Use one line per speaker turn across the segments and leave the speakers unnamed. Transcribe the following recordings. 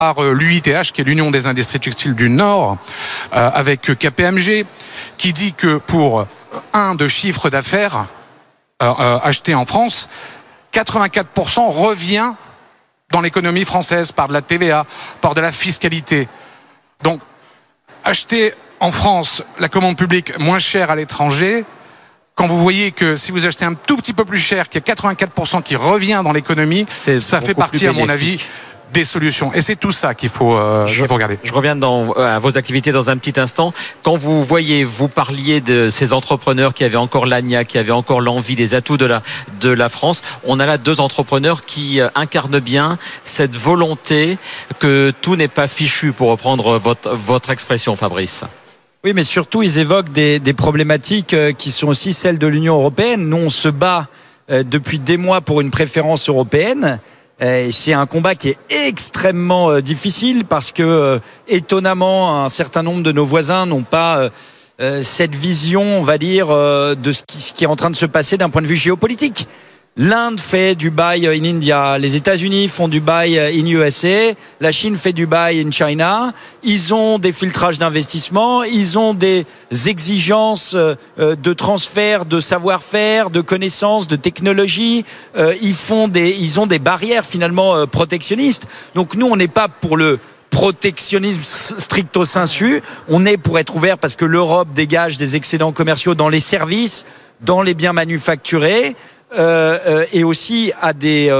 l'UITH, qui est l'Union des industries textiles du Nord, avec KPMG, qui dit que pour un de chiffre d'affaires acheté en France, 84% revient dans l'économie française par de la TVA, par de la fiscalité. Donc, acheter en France la commande publique moins chère à l'étranger, quand vous voyez que si vous achetez un tout petit peu plus cher, qu'il y a 84% qui revient dans l'économie, ça fait partie, à mon avis, des solutions. Et c'est tout ça qu'il faut regarder.
Je reviens à vos activités dans un petit instant. Quand vous parliez de ces entrepreneurs qui avaient encore l'ANIA, qui avaient encore l'envie des atouts de la France. On a là deux entrepreneurs qui incarnent bien cette volonté que tout n'est pas fichu, pour reprendre votre expression, Fabrice.
Oui, mais surtout, ils évoquent des problématiques qui sont aussi celles de l'Union européenne. Nous, on se bat depuis des mois pour une préférence européenne. Et c'est un combat qui est extrêmement difficile parce que, étonnamment, un certain nombre de nos voisins n'ont pas cette vision, on va dire, de ce qui est en train de se passer d'un point de vue géopolitique. L'Inde fait du buy in India, les États-Unis font du buy in USA, la Chine fait du buy in China. Ils ont des filtrages d'investissement, ils ont des exigences de transfert de savoir-faire, de connaissances, de technologie. Ils ont des barrières finalement protectionnistes. Donc nous, on n'est pas pour le protectionnisme stricto sensu. On est pour être ouvert parce que l'Europe dégage des excédents commerciaux dans les services, dans les biens manufacturés. Et aussi à des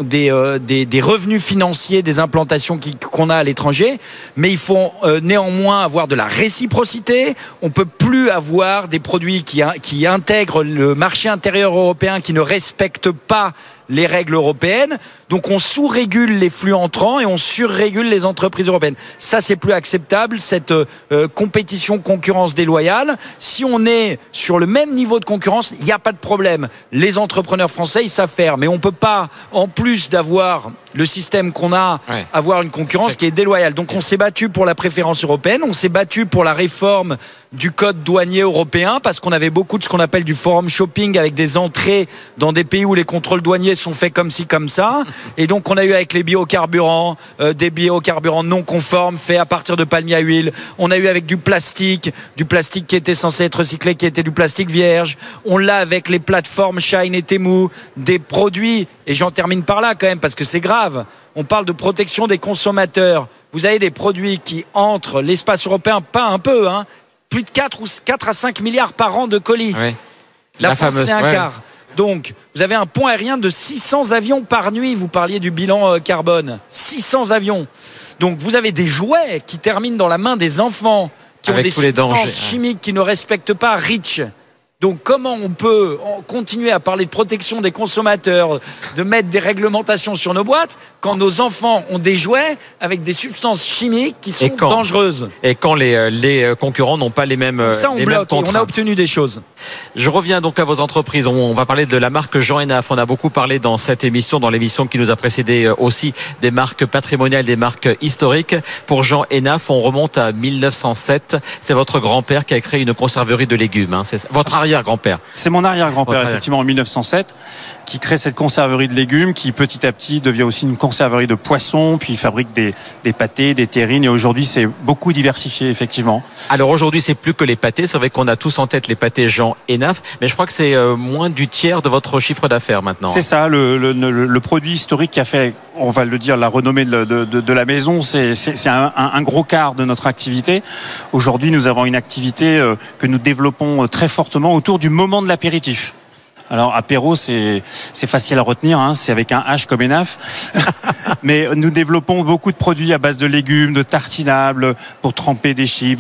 revenus financiers des implantations qu'on a à l'étranger, mais il faut néanmoins avoir de la réciprocité. On peut plus avoir des produits qui intègrent le marché intérieur européen, qui ne respectent pas les règles européennes. Donc on sous-régule les flux entrants et on sur-régule les entreprises européennes. Ça, c'est plus acceptable, cette compétition, concurrence déloyale. Si on est sur le même niveau de concurrence, il n'y a pas de problème. Les entrepreneurs français, ils savent faire. Mais on ne peut pas, en plus d'avoir le système qu'on a, avoir une concurrence qui est déloyale. Donc on s'est battu pour la préférence européenne, on s'est battu pour la réforme du code douanier européen, parce qu'on avait beaucoup de ce qu'on appelle du forum shopping, avec des entrées dans des pays où les contrôles douaniers sont faits comme ci, comme ça. Et donc on a eu avec les biocarburants, des biocarburants non conformes faits à partir de palmier à huile. On a eu avec du plastique qui était censé être recyclé, qui était du plastique vierge. On l'a avec les plateformes Shine et Temu, des produits, et j'en termine par là quand même, parce que c'est grave. On parle de protection des consommateurs. Vous avez des produits qui entrent l'espace européen, pas un peu, hein, plus de 4 à 5 milliards par an de colis. Oui. La France, c'est un quart. Donc, vous avez un pont aérien de 600 avions par nuit. Vous parliez du bilan carbone. 600 avions. Donc, vous avez des jouets qui terminent dans la main des enfants, qui ont des substances chimiques qui ne respectent pas REACH. Donc comment on peut continuer à parler de protection des consommateurs, de mettre des réglementations sur nos boîtes, quand nos enfants ont des jouets avec des substances chimiques qui sont dangereuses.
Et quand les concurrents n'ont pas les mêmes
ça, on bloque, et on a obtenu des choses.
Je reviens donc à vos entreprises. On va parler de la marque Jean Hénaf. On a beaucoup parlé dans cette émission, dans l'émission qui nous a précédé aussi, des marques patrimoniales, des marques historiques. Pour Jean Hénaf, on remonte à 1907. C'est votre grand-père qui a créé une conserverie de légumes. Hein. C'est votre arrière-grand-père.
C'est mon arrière-grand-père, effectivement, en 1907, qui crée cette conserverie de légumes, qui petit à petit devient aussi une conserverie de poissons, puis fabrique des pâtés, des terrines, et aujourd'hui c'est beaucoup diversifié, effectivement.
Alors aujourd'hui c'est plus que les pâtés, c'est vrai qu'on a tous en tête les pâtés Jean Hénaf, mais je crois que c'est moins du tiers de votre chiffre d'affaires maintenant.
C'est ça, le produit historique qui a fait, on va le dire, la renommée de la maison, c'est un gros quart de notre activité. Aujourd'hui nous avons une activité que nous développons très fortement autour du moment de l'apéritif. Alors apéro, c'est facile à retenir, hein, c'est avec un H comme Hénaf. Mais nous développons beaucoup de produits à base de légumes, de tartinables pour tremper des chips,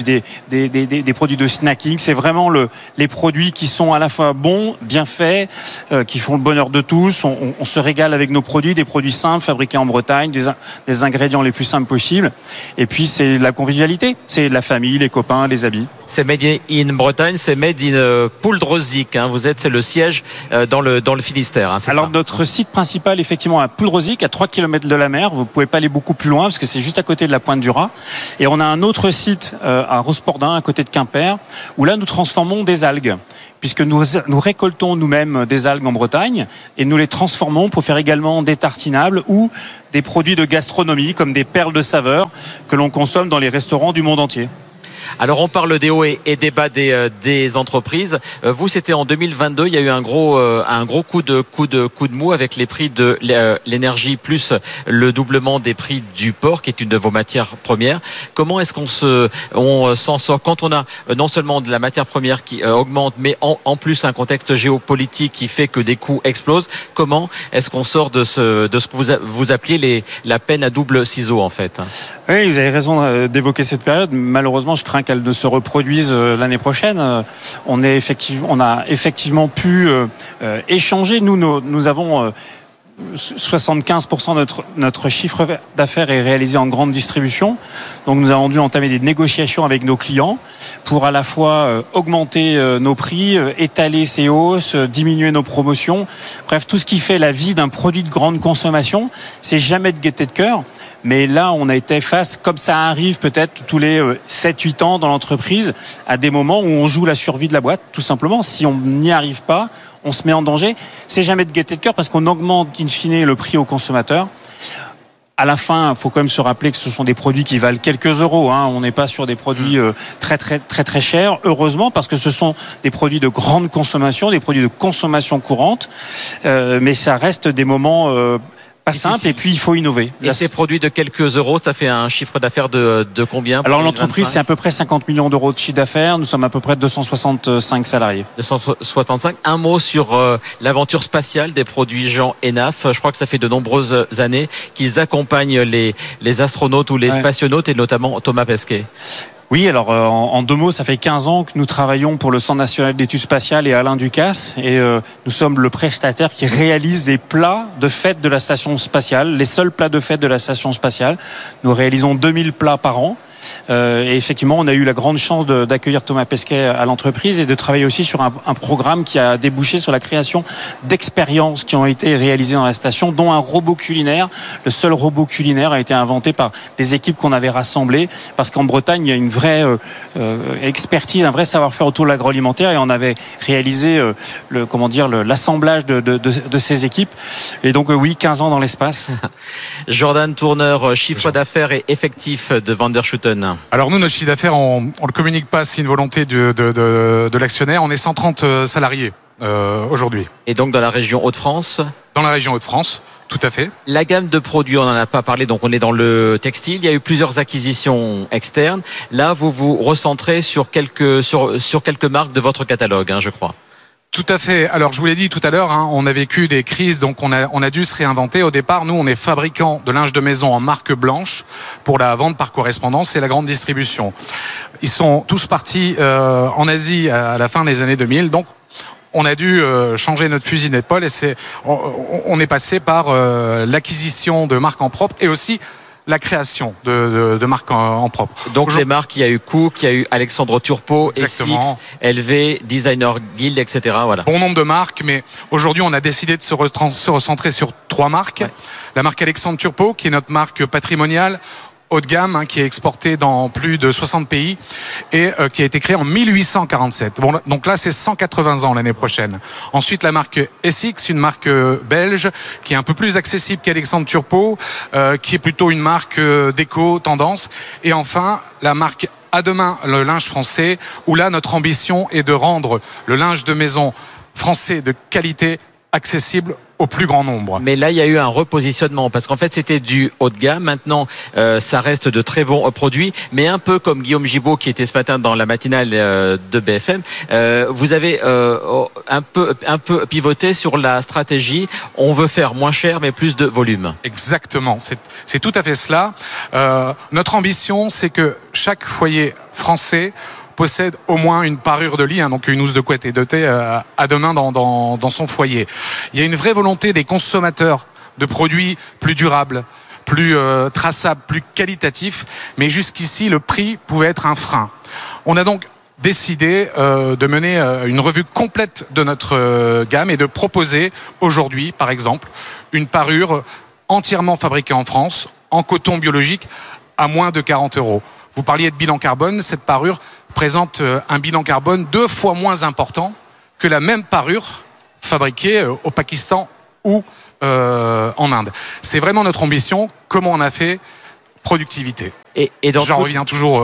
des produits de snacking. C'est vraiment les produits qui sont à la fois bons, bien faits, qui font le bonheur de tous. On se régale avec nos produits, des produits simples fabriqués en Bretagne, des ingrédients les plus simples possibles. Et puis c'est la convivialité, c'est la famille, les copains, les amis.
C'est made in Bretagne, c'est made in Pouldreuzic. Hein. C'est le siège dans le Finistère. Hein,
alors notre site principal, effectivement, à Pouldreuzic, à 3 km de la mer. Vous pouvez pas aller beaucoup plus loin parce que c'est juste à côté de la pointe du Raz. Et on a un autre site à Rospordin, à côté de Quimper, où là nous transformons des algues. puisque nous récoltons nous-mêmes des algues en Bretagne et nous les transformons pour faire également des tartinables ou des produits de gastronomie comme des perles de saveur que l'on consomme dans les restaurants du monde entier.
Alors on parle des hauts et des bas des entreprises. Vous, c'était en 2022, il y a eu un gros coup de mou avec les prix de l'énergie plus le doublement des prix du porc, qui est une de vos matières premières. Comment est-ce qu'on s'en sort quand on a non seulement de la matière première qui augmente, mais en plus un contexte géopolitique qui fait que des coûts explosent? Comment est-ce qu'on sort de ce que vous appeliez la peine à double ciseau en fait?
Oui, vous avez raison d'évoquer cette période. Malheureusement, je crains qu'elle ne se reproduise l'année prochaine. On a effectivement pu échanger. Nous avons 75% de notre chiffre d'affaires est réalisé en grande distribution. Donc nous avons dû entamer des négociations avec nos clients pour à la fois augmenter nos prix, étaler ces hausses, diminuer nos promotions. Bref, tout ce qui fait la vie d'un produit de grande consommation, c'est jamais de gaieté de cœur. Mais là, on a été face, comme ça arrive peut-être tous les 7-8 ans dans l'entreprise, à des moments où on joue la survie de la boîte, tout simplement. Si on n'y arrive pas, on se met en danger. C'est jamais de gaieté de cœur parce qu'on augmente in fine le prix au consommateur. À la fin, il faut quand même se rappeler que ce sont des produits qui valent quelques euros. On n'est pas sur des produits très très très très chers. Heureusement, parce que ce sont des produits de grande consommation, des produits de consommation courante. Mais ça reste des moments pas simple, et puis il faut innover.
Et ces produits de quelques euros, ça fait un chiffre d'affaires de combien?
Alors l'entreprise, c'est à peu près 50 millions d'euros de chiffre d'affaires. Nous sommes à peu près 265 salariés.
265. Un mot sur l'aventure spatiale des produits Jean Enaf. Je crois que ça fait de nombreuses années qu'ils accompagnent les astronautes ou les spationautes, et notamment Thomas Pesquet.
Oui, alors en deux mots, ça fait 15 ans que nous travaillons pour le Centre national d'études spatiales et Alain Ducasse, et nous sommes le prestataire qui réalise des plats de fête de la station spatiale, les seuls plats de fête de la station spatiale. Nous réalisons 2000 plats par an. Et effectivement, on a eu la grande chance d'accueillir Thomas Pesquet à l'entreprise et de travailler aussi sur un programme qui a débouché sur la création d'expériences qui ont été réalisées dans la station, dont un robot culinaire. Le seul robot culinaire a été inventé par des équipes qu'on avait rassemblées, parce qu'en Bretagne, il y a une vraie expertise, un vrai savoir-faire autour de l'agroalimentaire, et on avait réalisé l'assemblage de ces équipes. Et donc oui, 15 ans dans l'espace.
Jordan Tourneur, chiffre d'affaires et effectif de Vanderschutten.
Alors nous, notre chiffre d'affaires, on le communique pas, c'est une volonté de l'actionnaire. On est 130 salariés aujourd'hui.
Et donc dans la région Hauts-de-France?
Dans la région Hauts-de-France, tout à fait.
La gamme de produits, on n'en a pas parlé, donc on est dans le textile. Il y a eu plusieurs acquisitions externes. Là, vous vous recentrez sur quelques marques de votre catalogue, je crois.
Tout à fait. Alors, je vous l'ai dit tout à l'heure, on a vécu des crises, donc on a dû se réinventer. Au départ, nous, on est fabricant de linge de maison en marque blanche pour la vente par correspondance et la grande distribution. Ils sont tous partis en Asie à la fin des années 2000, donc on a dû changer notre fusil d'épaule, et on est passé par l'acquisition de marques en propre et aussi la création de marques en propre.
Donc les marques, il y a eu Cook, il y a eu Alexandre Turpot, Essex, LV, Designer Guild, etc. Voilà.
Bon nombre de marques, mais aujourd'hui on a décidé de se recentrer sur 3 marques. Ouais. La marque Alexandre Turpot, qui est notre marque patrimoniale, haut de gamme, qui est exportée dans plus de 60 pays et qui a été créée en 1847. Bon, donc là, c'est 180 ans l'année prochaine. Ensuite, la marque Essex, une marque belge qui est un peu plus accessible qu'Alexandre Turpot, qui est plutôt une marque déco, tendance. Et enfin, la marque À Demain, le linge français, où là, notre ambition est de rendre le linge de maison français de qualité accessible au plus grand nombre.
Mais là, il y a eu un repositionnement, parce qu'en fait, c'était du haut de gamme. Maintenant, ça reste de très bons produits, mais un peu comme Guillaume Gibaud, qui était ce matin dans la matinale de BFM, vous avez un peu pivoté sur la stratégie. On veut faire moins cher, mais plus de volume.
Exactement. C'est tout à fait cela. Notre ambition, c'est que chaque foyer français possède au moins une parure de lit, donc une housse de couette et de thé à demain dans son foyer. Il y a une vraie volonté des consommateurs de produits plus durables, plus traçables, plus qualitatifs, mais jusqu'ici le prix pouvait être un frein. On a donc décidé de mener une revue complète de notre gamme et de proposer aujourd'hui, par exemple, une parure entièrement fabriquée en France, en coton biologique, à moins de 40 €. Vous parliez de bilan carbone, cette parure présente un bilan carbone 2 fois moins important que la même parure fabriquée au Pakistan ou en Inde. C'est vraiment notre ambition. Comment on a fait? Productivité.
Et
j'en reviens toujours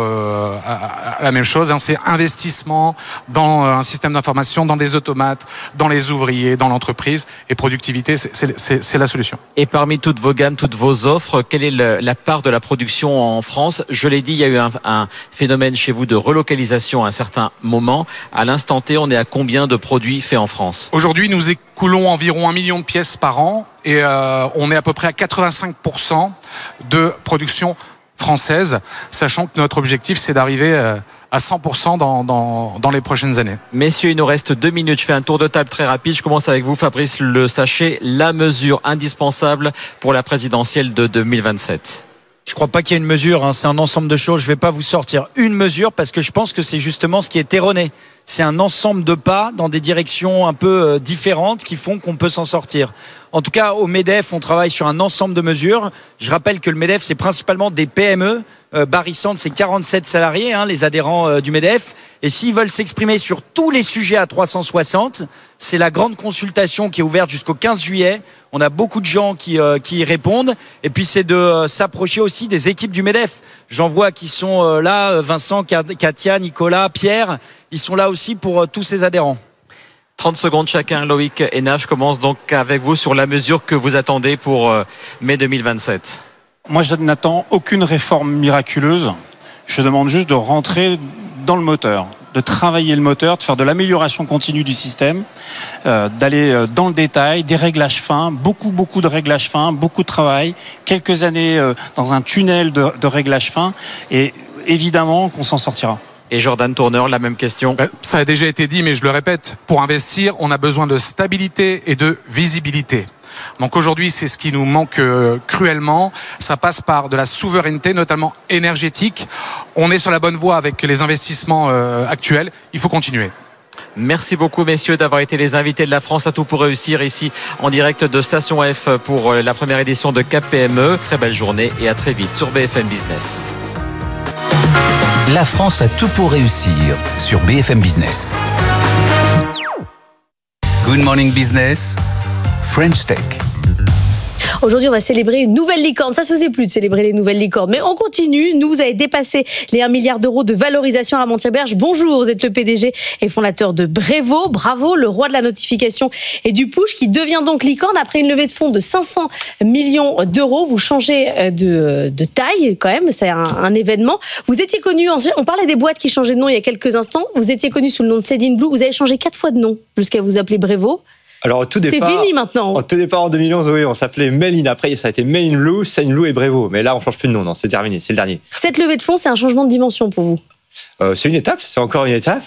à la même chose, c'est investissement dans un système d'information, dans des automates, dans les ouvriers, dans l'entreprise, et productivité, c'est la solution.
Et parmi toutes vos gammes, toutes vos offres, quelle est la part de la production en France? Je l'ai dit, il y a eu un phénomène chez vous de relocalisation à un certain moment. À l'instant T, on est à combien de produits faits en France?
Aujourd'hui, nous écoulons environ 1 million de pièces par an, et on est à peu près à 85% de production française, sachant que notre objectif, c'est d'arriver à 100% dans les prochaines années.
Messieurs, il nous reste 2 minutes. Je fais un tour de table très rapide. Je commence avec vous, Fabrice Le Sachet. La mesure indispensable pour la présidentielle de 2027.
Je crois pas qu'il y ait une mesure, c'est un ensemble de choses. Je vais pas vous sortir une mesure parce que je pense que c'est justement ce qui est erroné. C'est un ensemble de pas dans des directions un peu différentes qui font qu'on peut s'en sortir. En tout cas, au MEDEF, on travaille sur un ensemble de mesures. Je rappelle que le MEDEF, c'est principalement des PME. Barissante, c'est 47 salariés, les adhérents du MEDEF. Et s'ils veulent s'exprimer sur tous les sujets à 360, c'est la grande consultation qui est ouverte jusqu'au 15 juillet. On a beaucoup de gens qui y répondent. Et puis, c'est de s'approcher aussi des équipes du MEDEF. J'en vois qui sont là, Vincent, Katia, Nicolas, Pierre. Ils sont là aussi pour tous ces adhérents.
30 secondes chacun. Loïc et Naf, je commence donc avec vous sur la mesure que vous attendez pour mai 2027.
Moi, je n'attends aucune réforme miraculeuse. Je demande juste de rentrer dans le moteur, de travailler le moteur, de faire de l'amélioration continue du système, d'aller dans le détail, des réglages fins, beaucoup de réglages fins, beaucoup de travail, quelques années dans un tunnel de réglages fins, et évidemment qu'on s'en sortira.
Et Jordan Tourneur, la même question.
Ça a déjà été dit, mais je le répète, pour investir, on a besoin de stabilité et de visibilité. Donc aujourd'hui, c'est ce qui nous manque cruellement. Ça passe par de la souveraineté, notamment énergétique. On est sur la bonne voie avec les investissements actuels. Il faut continuer.
Merci beaucoup, messieurs, d'avoir été les invités de la France à tout pour réussir ici en direct de Station F pour la première édition de Cap PME. Très belle journée et à très vite sur BFM Business.
La France a tout pour réussir sur BFM Business. Good Morning Business, French Tech.
Aujourd'hui, on va célébrer une nouvelle licorne. Ça se faisait plus de célébrer les nouvelles licornes, mais on continue. Nous, vous avez dépassé les 1 milliard d'euros de valorisation à Montier-Berge. Bonjour, vous êtes le PDG et fondateur de Brevo. Bravo, le roi de la notification et du push, qui devient donc licorne après une levée de fonds de 500 millions d'euros. Vous changez de taille quand même, c'est un événement. Vous étiez connu, on parlait des boîtes qui changeaient de nom il y a quelques instants. Vous étiez connu sous le nom de Céline Blue. Vous avez changé 4 fois de nom jusqu'à vous appeler Brevo.
Alors, au tout départ,
c'est fini maintenant.
Au tout départ, en 2011, oui, on s'appelait Mail-in. Après, ça a été Mail-in Blue, Céline Blue et Brevo. Mais là, on change plus de nom. Non, c'est terminé. C'est le dernier.
Cette levée de fonds, c'est un changement de dimension pour vous?
C'est une étape. C'est encore une étape.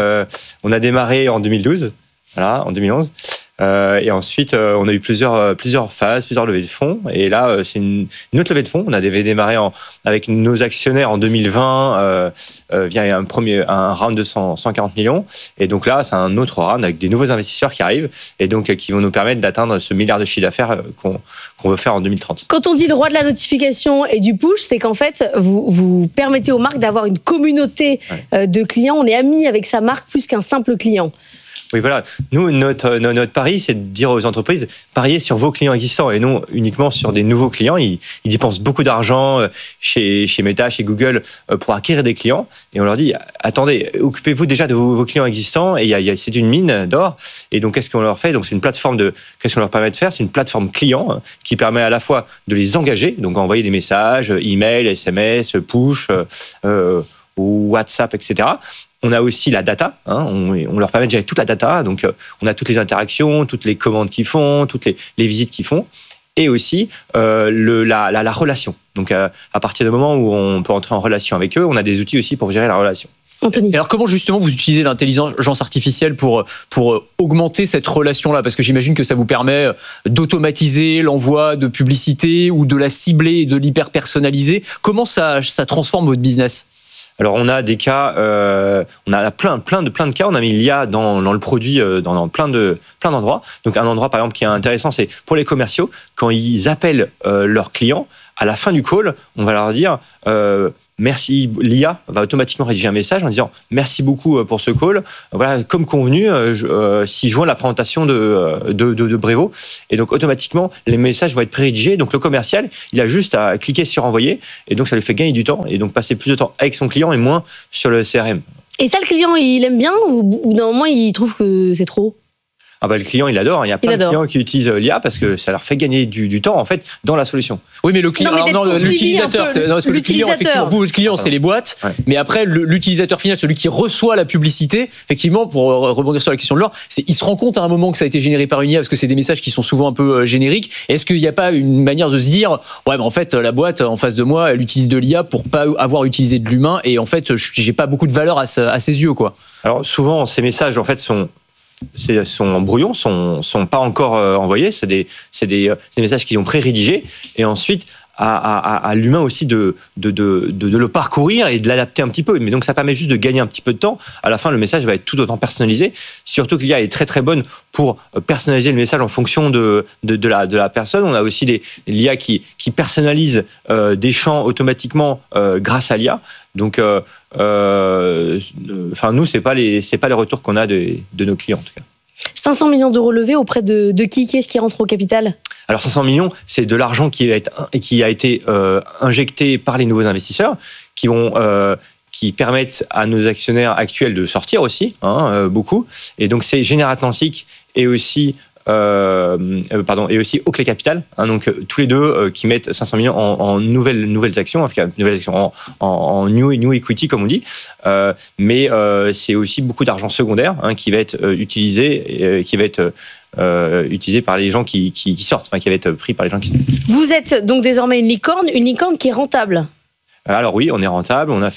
On a démarré en 2012. Voilà, en 2011. Et ensuite, on a eu plusieurs phases, plusieurs levées de fonds. Et là, c'est une autre levée de fonds. On avait démarré avec nos actionnaires en 2020 via un round de 140 millions. Et donc là, c'est un autre round avec des nouveaux investisseurs qui arrivent et donc qui vont nous permettre d'atteindre ce milliard de chiffre d'affaires qu'on veut faire en 2030.
Quand on dit le roi de la notification et du push, c'est qu'en fait, vous permettez aux marques d'avoir une communauté de clients. On est amis avec sa marque plus qu'un simple client.
Oui, voilà. Nous, notre pari, c'est de dire aux entreprises, pariez sur vos clients existants et non uniquement sur des nouveaux clients. Ils dépensent beaucoup d'argent chez Meta, chez Google pour acquérir des clients. Et on leur dit, attendez, occupez-vous déjà de vos clients existants. Et c'est une mine d'or. Et donc, qu'est-ce qu'on leur fait? Donc, c'est une plateforme qu'est-ce qu'on leur permet de faire? C'est une plateforme client qui permet à la fois de les engager, donc envoyer des messages, email, SMS, push, WhatsApp, etc. On a aussi la data, on leur permet de gérer toute la data, donc on a toutes les interactions, toutes les commandes qu'ils font, toutes les visites qu'ils font, et aussi la relation. Donc à partir du moment où on peut entrer en relation avec eux, on a des outils aussi pour gérer la relation.
Anthony.
Alors comment justement vous utilisez l'intelligence artificielle pour augmenter cette relation-là? Parce que j'imagine que ça vous permet d'automatiser l'envoi de publicité ou de la cibler et de l'hyper-personnaliser. Comment ça transforme votre business?
Alors on a des cas, on a plein de cas. On a mis l'IA dans le produit dans plein d'endroits. Donc un endroit par exemple qui est intéressant, c'est pour les commerciaux quand ils appellent leurs clients. à la fin du call, on va leur dire merci, l'IA va automatiquement rédiger un message en disant merci beaucoup pour ce call. Voilà, comme convenu, si joint la présentation de Brevo. Et donc automatiquement, les messages vont être pré-rédigés. Donc le commercial, il a juste à cliquer sur envoyer, et donc ça lui fait gagner du temps et donc passer plus de temps avec son client et moins sur le CRM.
Et ça, le client, il aime bien ou d'un moment, il trouve que c'est trop?
Le client, il adore. Il y a plein de clients qui utilisent l'IA parce que ça leur fait gagner du temps, en fait, dans la solution.
Oui, mais le client, l'utilisateur, parce que le client, effectivement, vous, votre client, c'est les boîtes, mais après, l'utilisateur final, celui qui reçoit la publicité, effectivement, pour rebondir sur la question de Laure, il se rend compte à un moment que ça a été généré par une IA parce que c'est des messages qui sont souvent un peu génériques. Est-ce qu'il n'y a pas une manière de se dire, ouais, mais en fait, la boîte en face de moi, elle utilise de l'IA pour pas avoir utilisé de l'humain et en fait, j'ai pas beaucoup de valeur à ses yeux, quoi.
Alors, souvent, ces messages, en fait, sont en brouillon, sont pas encore envoyés. C'est des messages qui ont pré-rédigés et ensuite à l'humain aussi de le parcourir et de l'adapter un petit peu. Mais donc ça permet juste de gagner un petit peu de temps. À la fin, le message va être tout autant personnalisé. Surtout que l'IA est très très bonne pour personnaliser le message en fonction de la personne. On a aussi l'IA qui personnalise des champs automatiquement grâce à l'IA. Donc, nous, c'est pas les retours qu'on a de nos clients en tout cas.
500 millions d'euros levés auprès de qui est-ce qui rentre au capital? Alors
500 millions, c'est de l'argent qui a été injecté par les nouveaux investisseurs qui permettent à nos actionnaires actuels de sortir aussi, beaucoup. Et donc c'est Général Atlantic et aussi Oakley Capital, donc tous les deux qui mettent 500 millions en nouvelles actions, en new equity comme on dit, mais c'est aussi beaucoup d'argent secondaire qui va être utilisé, utilisé par les gens qui sortent, qui va être pris par les gens qui sortent.
Vous êtes donc désormais une licorne qui est rentable.
Alors oui, on est rentable, on a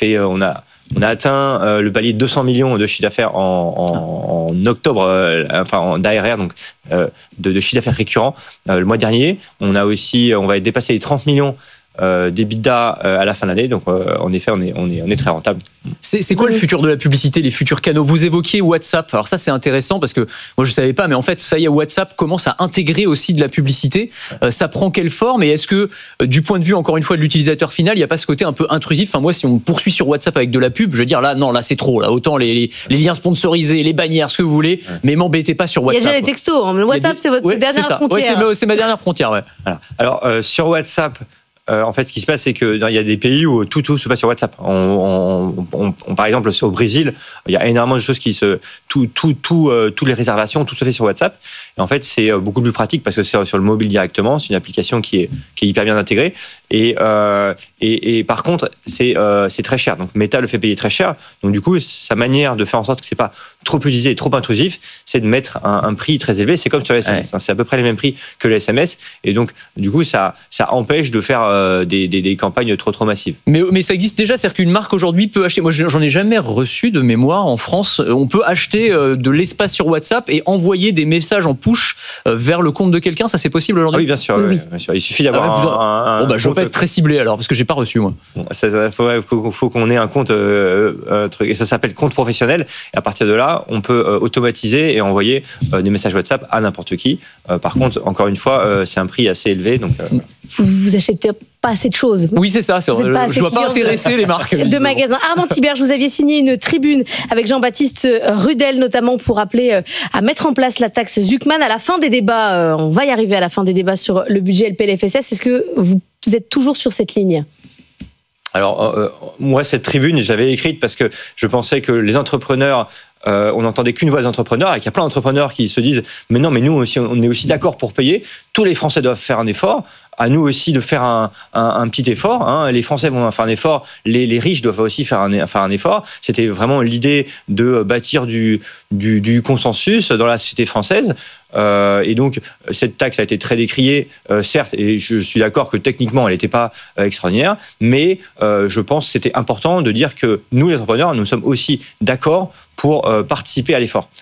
atteint le palier de 200 millions de chiffre d'affaires en octobre, d'ARR, donc de chiffre d'affaires récurrent le mois dernier. On va dépasser les 30 millions d'EBITDA à la fin de l'année. Donc en effet, on est très rentable.
C'est quoi le futur de la publicité, les futurs canaux? Vous évoquiez WhatsApp. Alors ça, c'est intéressant parce que moi, je savais pas, mais en fait, ça y est, WhatsApp commence à intégrer aussi de la publicité. Ça prend quelle forme? Et est-ce que, du point de vue, encore une fois, de l'utilisateur final, il n'y a pas ce côté un peu intrusif? Moi, si on me poursuit sur WhatsApp avec de la pub, je veux dire, là, c'est trop. Là, autant les liens sponsorisés, les bannières, ce que vous voulez, mais m'embêtez pas sur WhatsApp.
Il y a déjà les textos. Le WhatsApp, c'est votre dernière frontière.
C'est ma dernière frontière, ouais.
Voilà. Alors, sur WhatsApp, en fait, ce qui se passe, c'est qu'il y a des pays où tout se passe sur WhatsApp. Par exemple, au Brésil, il y a énormément de choses toutes les réservations, tout se fait sur WhatsApp. Et en fait, c'est beaucoup plus pratique parce que c'est sur le mobile directement. C'est une application qui est hyper bien intégrée. Et par contre, c'est très cher. Donc, Meta le fait payer très cher. Donc, du coup, sa manière de faire en sorte que c'est pas trop utilisé et trop intrusif, c'est de mettre un prix très élevé. C'est comme sur les SMS. C'est à peu près les mêmes prix que les SMS. Et donc, du coup, ça empêche de faire des campagnes trop massives.
Mais ça existe déjà, c'est-à-dire qu'une marque aujourd'hui peut acheter. Moi, j'en ai jamais reçu de mémoire en France. On peut acheter de l'espace sur WhatsApp et envoyer des messages en push vers le compte de quelqu'un. Ça, c'est possible aujourd'hui?
Oui, bien sûr. Oui. Bien sûr. Il suffit d'avoir
je ne vais pas être très ciblé alors, parce que j'ai pas reçu moi.
Faut qu'on ait un compte, et ça s'appelle compte professionnel. Et à partir de là, on peut automatiser et envoyer des messages WhatsApp à n'importe qui. Par contre, encore une fois, c'est un prix assez élevé. Donc,
vous achetez pas assez de choses.
Oui, c'est ça. Je ne dois pas intéresser les marques.
De magasins. Armand Thibert, vous aviez signé une tribune avec Jean-Baptiste Rudel, notamment pour appeler à mettre en place la taxe Zuckman. À la fin des débats, on va y arriver à la fin des débats sur le budget et le PLFSS. Est-ce que vous êtes toujours sur cette ligne?
Alors, moi, cette tribune, je l'avais écrite parce que je pensais que les entrepreneurs... on n'entendait qu'une voix des entrepreneurs et qu'il y a plein d'entrepreneurs qui se disent mais non, mais nous aussi, on est aussi d'accord pour payer. Tous les Français doivent faire un effort. À nous aussi de faire un petit effort. Les Français vont faire un effort. Les riches doivent aussi faire un effort. C'était vraiment l'idée de bâtir du consensus dans la société française. Et donc, cette taxe a été très décriée, certes, et je suis d'accord que techniquement, elle n'était pas extraordinaire, mais je pense que c'était important de dire que nous, les entrepreneurs, nous sommes aussi d'accord pour participer à l'effort.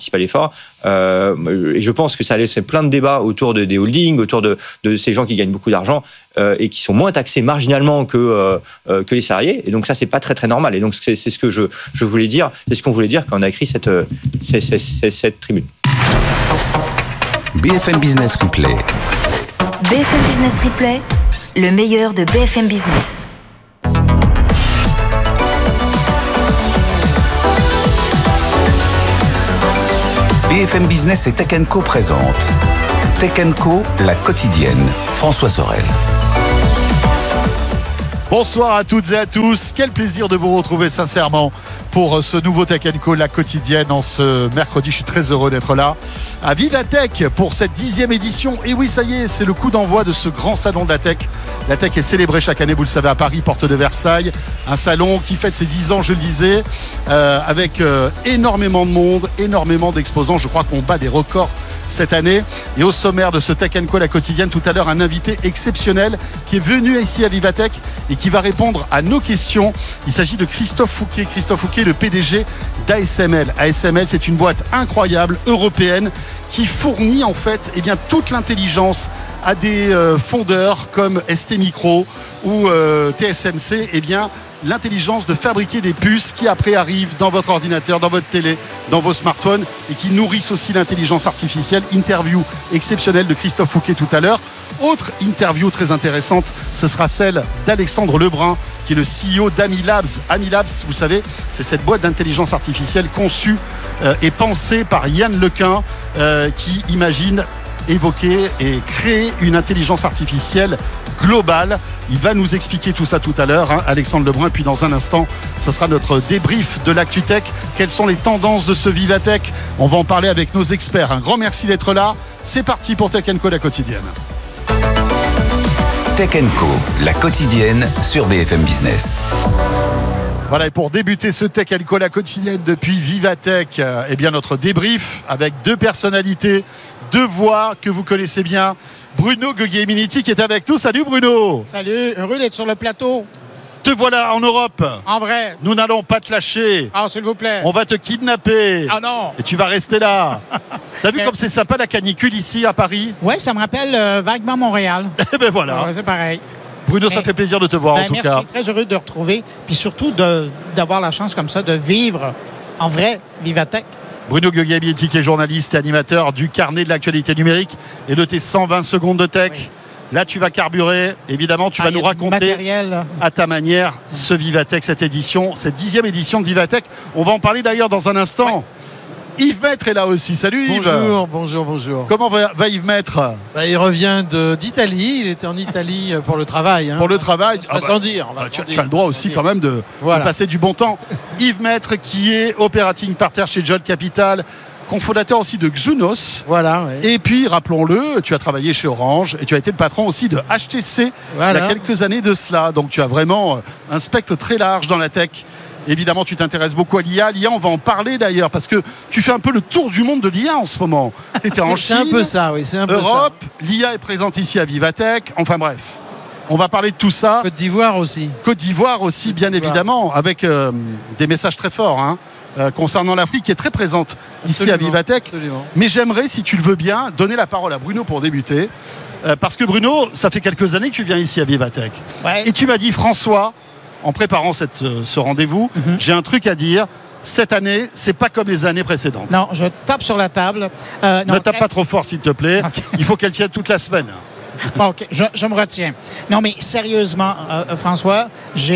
Et je pense que ça a laissé plein de débats autour des holdings, autour de ces gens qui gagnent beaucoup d'argent et qui sont moins taxés marginalement que les salariés. Et donc ça, c'est pas très très normal. Et donc c'est ce que je voulais dire. C'est ce qu'on voulait dire quand on a écrit cette tribune.
BFM Business Replay.
BFM Business Replay, le meilleur de BFM Business.
BFM Business et Tech & Co présente Tech & Co, la quotidienne. François Sorel.
Bonsoir à toutes et à tous. Quel plaisir de vous retrouver sincèrement pour ce nouveau Tech & Co, la quotidienne, en ce mercredi. Je suis très heureux d'être là à Vivatech pour cette 10e édition. Et oui, ça y est, c'est le coup d'envoi de ce grand salon de la tech. La tech est célébrée chaque année, vous le savez, à Paris, porte de Versailles. Un salon qui fête ses 10 ans, je le disais, avec énormément de monde, énormément d'exposants. Je crois qu'on bat des records cette année. Et au sommaire de ce Tech & Co, la quotidienne, tout à l'heure, un invité exceptionnel qui est venu ici à Vivatech et qui va répondre à nos questions. Il s'agit de Christophe Fouquet. Christophe Fouquet, le PDG d'ASML. ASML, c'est une boîte incroyable, européenne, qui fournit en fait toute l'intelligence à des fondeurs comme ST Micro ou TSMC. L'intelligence de fabriquer des puces qui après arrivent dans votre ordinateur, dans votre télé, dans vos smartphones et qui nourrissent aussi l'intelligence artificielle. Interview exceptionnelle de Christophe Fouquet tout à l'heure. Autre interview très intéressante, ce sera celle d'Alexandre Lebrun, qui est le CEO d'Amilabs. Amilabs, vous savez, c'est cette boîte d'intelligence artificielle conçue et pensée par Yann Lequin, qui imagine évoquer et créer une intelligence artificielle globale. Il va nous expliquer tout ça tout à l'heure, Alexandre Lebrun. Puis dans un instant, ce sera notre débrief de l'ActuTech. Quelles sont les tendances de ce Vivatech? On va en parler avec nos experts. Un grand merci d'être là. C'est parti pour Tech & Co, la quotidienne.
Tech & Co, la quotidienne sur BFM Business.
Voilà, et pour débuter ce Tech & Co, la quotidienne depuis Vivatech, notre débrief avec deux personnalités, deux voix que vous connaissez bien. Bruno Guglielminetti qui est avec nous. Salut Bruno.
Salut, heureux d'être sur le plateau.
Te voilà en Europe.
En vrai.
Nous n'allons pas te lâcher.
Ah, s'il vous plaît.
On va te kidnapper.
Ah non.
Et tu vas rester là. T'as vu comme c'est sympa la canicule ici à Paris?
Ouais, ça me rappelle vaguement Montréal.
Eh ben voilà.
Ouais, c'est pareil.
Bruno, ça fait plaisir de te voir en tout
merci,
cas.
Très heureux de retrouver. Puis surtout d'avoir la chance comme ça de vivre en vrai Vivatech.
Bruno Guglielminetti qui est journaliste et animateur du carnet de l'actualité numérique et de tes 120 secondes de tech. Oui. Là, tu vas carburer. Évidemment, tu vas nous raconter à ta manière ce Vivatech, cette édition, cette 10e édition de Vivatech. On va en parler d'ailleurs dans un instant. Ouais. Yves Maître est là aussi. Salut Yves.
Bonjour.
Comment va Yves Maître?
Il revient d'Italie. Il était en Italie pour le travail.
Pour le travail.
Sans dire.
Tu as le droit aussi quand même de passer du bon temps. Yves Maître qui est operating partner chez Jolt Capital, cofondateur aussi de Xunos.
Voilà. Ouais.
Et puis, rappelons-le, tu as travaillé chez Orange et tu as été le patron aussi de HTC il y a quelques années de cela. Donc tu as vraiment un spectre très large dans la tech. Évidemment, tu t'intéresses beaucoup à l'IA. L'IA, on va en parler d'ailleurs, parce que tu fais un peu le tour du monde de l'IA en ce moment. Tu étais en Chine,
c'est un peu ça, oui. C'est un peu
Europe,
ça.
L'IA est présente ici à Vivatech. Enfin bref, on va parler de tout ça.
Côte d'Ivoire aussi.
Bien évidemment, avec des messages très forts concernant l'Afrique, qui est très présente ici à Vivatech.
Absolument.
Mais j'aimerais, si tu le veux bien, donner la parole à Bruno pour débuter. Parce que Bruno, ça fait quelques années que tu viens ici à Vivatech.
Ouais.
Et tu m'as dit, François, en préparant ce rendez-vous, j'ai un truc à dire. Cette année, c'est pas comme les années précédentes.
Non, je tape sur la table.
Ne tape pas trop fort, s'il te plaît. Okay. Il faut qu'elle tienne toute la semaine.
Bon, OK, je me retiens. Non, mais sérieusement, François,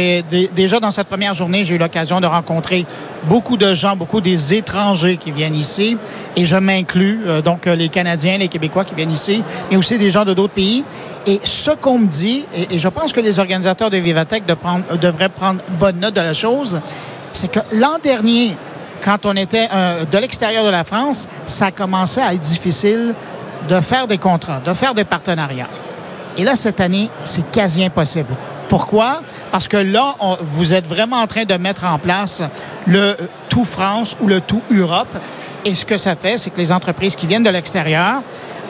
déjà dans cette première journée, j'ai eu l'occasion de rencontrer beaucoup de gens, beaucoup des étrangers qui viennent ici. Et je m'inclus, donc les Canadiens, les Québécois qui viennent ici, mais aussi des gens de d'autres pays. Et ce qu'on me dit, et je pense que les organisateurs de Vivatech devraient prendre bonne note de la chose, c'est que l'an dernier, quand on était de l'extérieur de la France, ça commençait à être difficile de faire des contrats, de faire des partenariats. Et là, cette année, c'est quasi impossible. Pourquoi? Parce que là, vous êtes vraiment en train de mettre en place le tout France ou le tout Europe. Et ce que ça fait, c'est que les entreprises qui viennent de l'extérieur,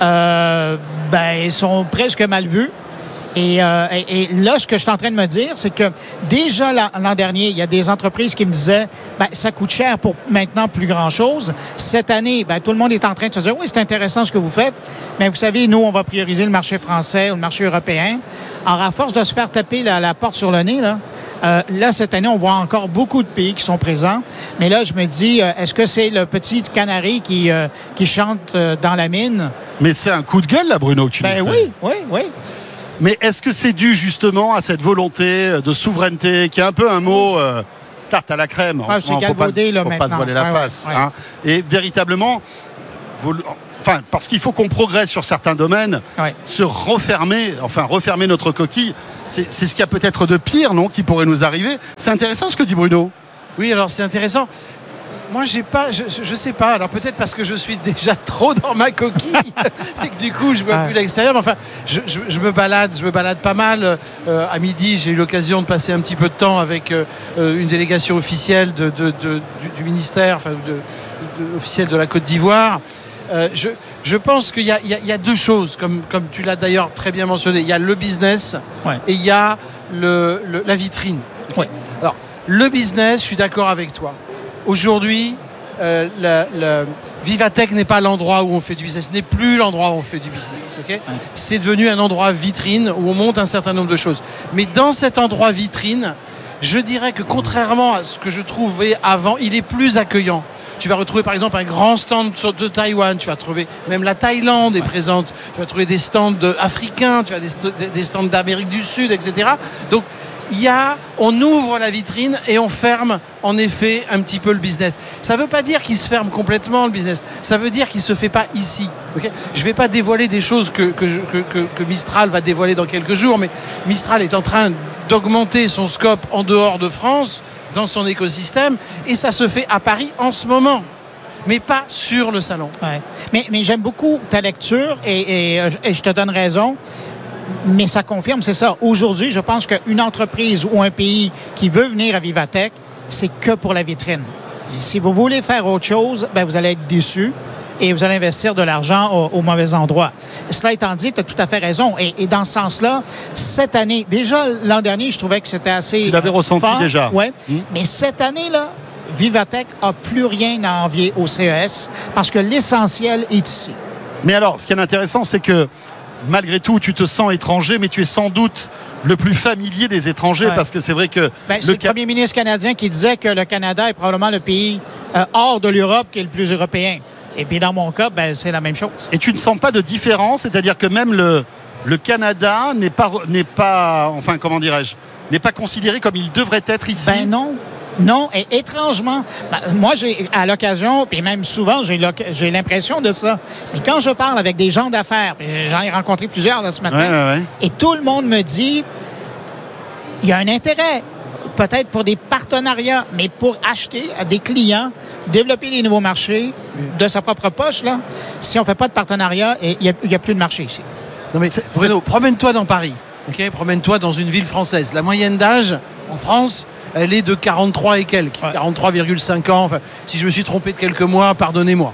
sont presque mal vues. Et là, ce que je suis en train de me dire, c'est que déjà l'an dernier, il y a des entreprises qui me disaient ça coûte cher pour maintenant plus grand-chose. Cette année, tout le monde est en train de se dire oui, c'est intéressant ce que vous faites, mais vous savez, nous, on va prioriser le marché français ou le marché européen. Alors, à force de se faire taper la porte sur le nez, là, cette année, on voit encore beaucoup de pays qui sont présents. Mais là, je me dis, est-ce que c'est le petit canari qui chante dans la mine?
Mais c'est un coup de gueule, là, Bruno, que tu nous fais.
Oui.
Mais est-ce que c'est dû justement à cette volonté de souveraineté, qui est un peu un mot tarte à la crème?
C'est galvaudé,
faut pas se voiler la face. Hein. Et véritablement, parce qu'il faut qu'on progresse sur certains domaines, se refermer notre coquille, c'est ce qu'il y a peut-être de pire, non, qui pourrait nous arriver. C'est intéressant ce que dit Bruno.
Oui, alors c'est intéressant. Moi, je sais pas. Alors peut-être parce que je suis déjà trop dans ma coquille et que du coup, je vois plus l'extérieur. Mais enfin, je me balade pas mal. À midi, j'ai eu l'occasion de passer un petit peu de temps avec une délégation officielle du ministère, officielle de la Côte d'Ivoire. Je pense qu'il y a deux choses, comme tu l'as d'ailleurs très bien mentionné. Il y a le business et il y a la vitrine.
Ouais.
Alors, le business, je suis d'accord avec toi. Aujourd'hui, Vivatech n'est pas l'endroit où on fait du business, n'est plus l'endroit où on fait du business. Okay ? C'est devenu un endroit vitrine où on monte un certain nombre de choses. Mais dans cet endroit vitrine, je dirais que contrairement à ce que je trouvais avant, il est plus accueillant. Tu vas retrouver par exemple un grand stand de Taïwan, tu vas trouver même la Thaïlande est présente, tu vas trouver des stands africains, tu as des stands d'Amérique du Sud, etc. Donc on ouvre la vitrine et on ferme en effet un petit peu le business. Ça ne veut pas dire qu'il se ferme complètement le business, ça veut dire qu'il ne se fait pas ici. Okay, je ne vais pas dévoiler des choses que Mistral va dévoiler dans quelques jours, mais Mistral est en train d'augmenter son scope en dehors de France, dans son écosystème, et ça se fait à Paris en ce moment, mais pas sur le salon.
Ouais. Mais j'aime beaucoup ta lecture et je te donne raison. Mais ça confirme, c'est ça. Aujourd'hui, je pense qu'une entreprise ou un pays qui veut venir à Vivatech, c'est que pour la vitrine. Si vous voulez faire autre chose, vous allez être déçu et vous allez investir de l'argent au mauvais endroit. Cela étant dit, tu as tout à fait raison. Et dans ce sens-là, cette année, déjà l'an dernier, je trouvais que c'était assez
Tu l'avais ressenti
fort,
déjà.
Ouais. Mais cette année-là, Vivatech n'a plus rien à envier au CES parce que l'essentiel est ici.
Mais alors, ce qui est intéressant, c'est que malgré tout, tu te sens étranger, mais tu es sans doute le plus familier des étrangers, parce que c'est vrai que...
c'est le premier ministre canadien qui disait que le Canada est probablement le pays hors de l'Europe qui est le plus européen. Et puis dans mon cas, c'est la même chose.
Et tu ne sens pas de différence, c'est-à-dire que même le Canada n'est pas, enfin comment dirais-je, n'est pas considéré comme il devrait être ici.
Non, et étrangement, moi, à l'occasion, puis même souvent, j'ai l'impression de ça. Mais quand je parle avec des gens d'affaires, j'en ai rencontré plusieurs là, ce matin, et tout le monde me dit, il y a un intérêt, peut-être pour des partenariats, mais pour acheter à des clients, développer des nouveaux marchés de sa propre poche, là, si on ne fait pas de partenariat, il n'y a plus de marché ici.
Non mais Bruno, promène-toi dans Paris, promène-toi dans une ville française. La moyenne d'âge en France, elle est de 43 et quelques, 43,5 ans. Enfin, si je me suis trompé de quelques mois, pardonnez-moi.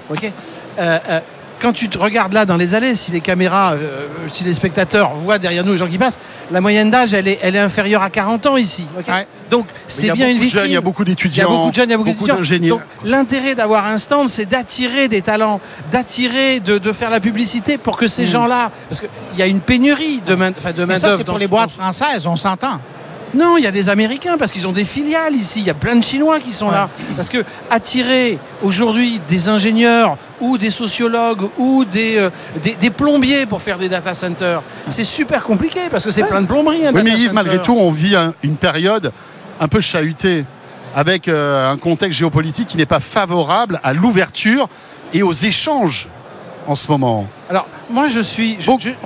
Quand tu te regardes là dans les allées, si les caméras, si les spectateurs voient derrière nous les gens qui passent, la moyenne d'âge, elle est inférieure à 40 ans ici. Donc, c'est bien une vitrine.
Il y a beaucoup d'étudiants,
il y a beaucoup de jeunes, il y a beaucoup
d'ingénieurs.
Donc, l'intérêt d'avoir un stand, c'est d'attirer des talents, de faire la publicité pour que ces gens-là... Parce qu'il y a une pénurie de main-d'œuvre.
Ça, c'est pour les boîtes françaises, on s'entend.
Non, il y a des Américains parce qu'ils ont des filiales ici. Il y a plein de Chinois qui sont là. Parce que attirer aujourd'hui des ingénieurs ou des sociologues ou des plombiers pour faire des data centers, c'est super compliqué parce que c'est plein de plomberies.
Oui, mais Yves, malgré tout, on vit une période un peu chahutée avec un contexte géopolitique qui n'est pas favorable à l'ouverture et aux échanges en ce moment.
Alors, moi, je suis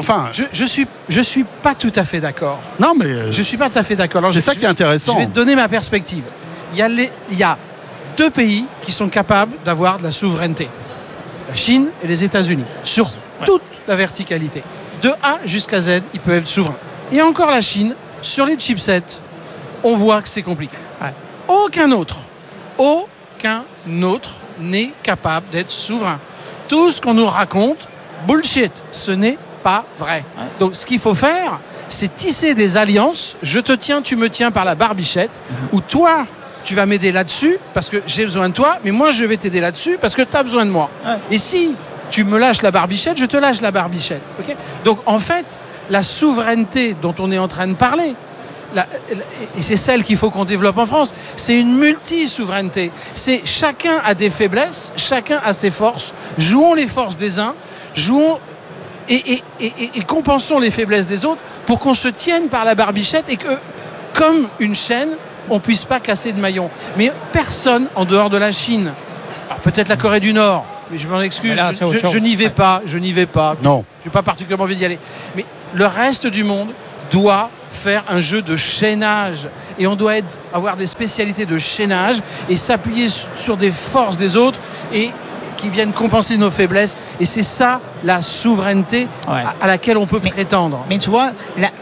pas tout à fait d'accord.
Non, mais
je suis pas tout à fait d'accord.
C'est ça qui est intéressant.
Je vais te donner ma perspective. Il y a deux pays qui sont capables d'avoir de la souveraineté. La Chine et les États-Unis. Sur toute la verticalité. De A jusqu'à Z, ils peuvent être souverains. Et encore la Chine, sur les chipsets, on voit que c'est compliqué. Aucun autre n'est capable d'être souverain. Tout ce qu'on nous raconte, bullshit, ce n'est pas vrai. Donc ce qu'il faut faire, c'est tisser des alliances. Je te tiens, tu me tiens par la barbichette, où toi, tu vas m'aider là-dessus parce que j'ai besoin de toi, mais moi, je vais t'aider là-dessus parce que tu as besoin de moi. Et si tu me lâches la barbichette, je te lâche la barbichette. Donc en fait, la souveraineté dont on est en train de parler, et c'est celle qu'il faut qu'on développe en France, c'est une multi-souveraineté. C'est chacun a des faiblesses, chacun a ses forces. Jouons les forces des uns, jouons et compensons les faiblesses des autres pour qu'on se tienne par la barbichette et que, comme une chaîne, on ne puisse pas casser de maillon. Mais personne en dehors de la Chine, alors peut-être la Corée du Nord, mais je m'en excuse,
là,
je n'y vais pas,
Non.
je n'ai pas particulièrement envie d'y aller. Mais le reste du monde doit faire un jeu de chaînage. Et on doit avoir des spécialités de chaînage et s'appuyer sur des forces des autres et qui viennent compenser nos faiblesses. Et c'est ça, la souveraineté à laquelle on peut prétendre.
Mais tu vois,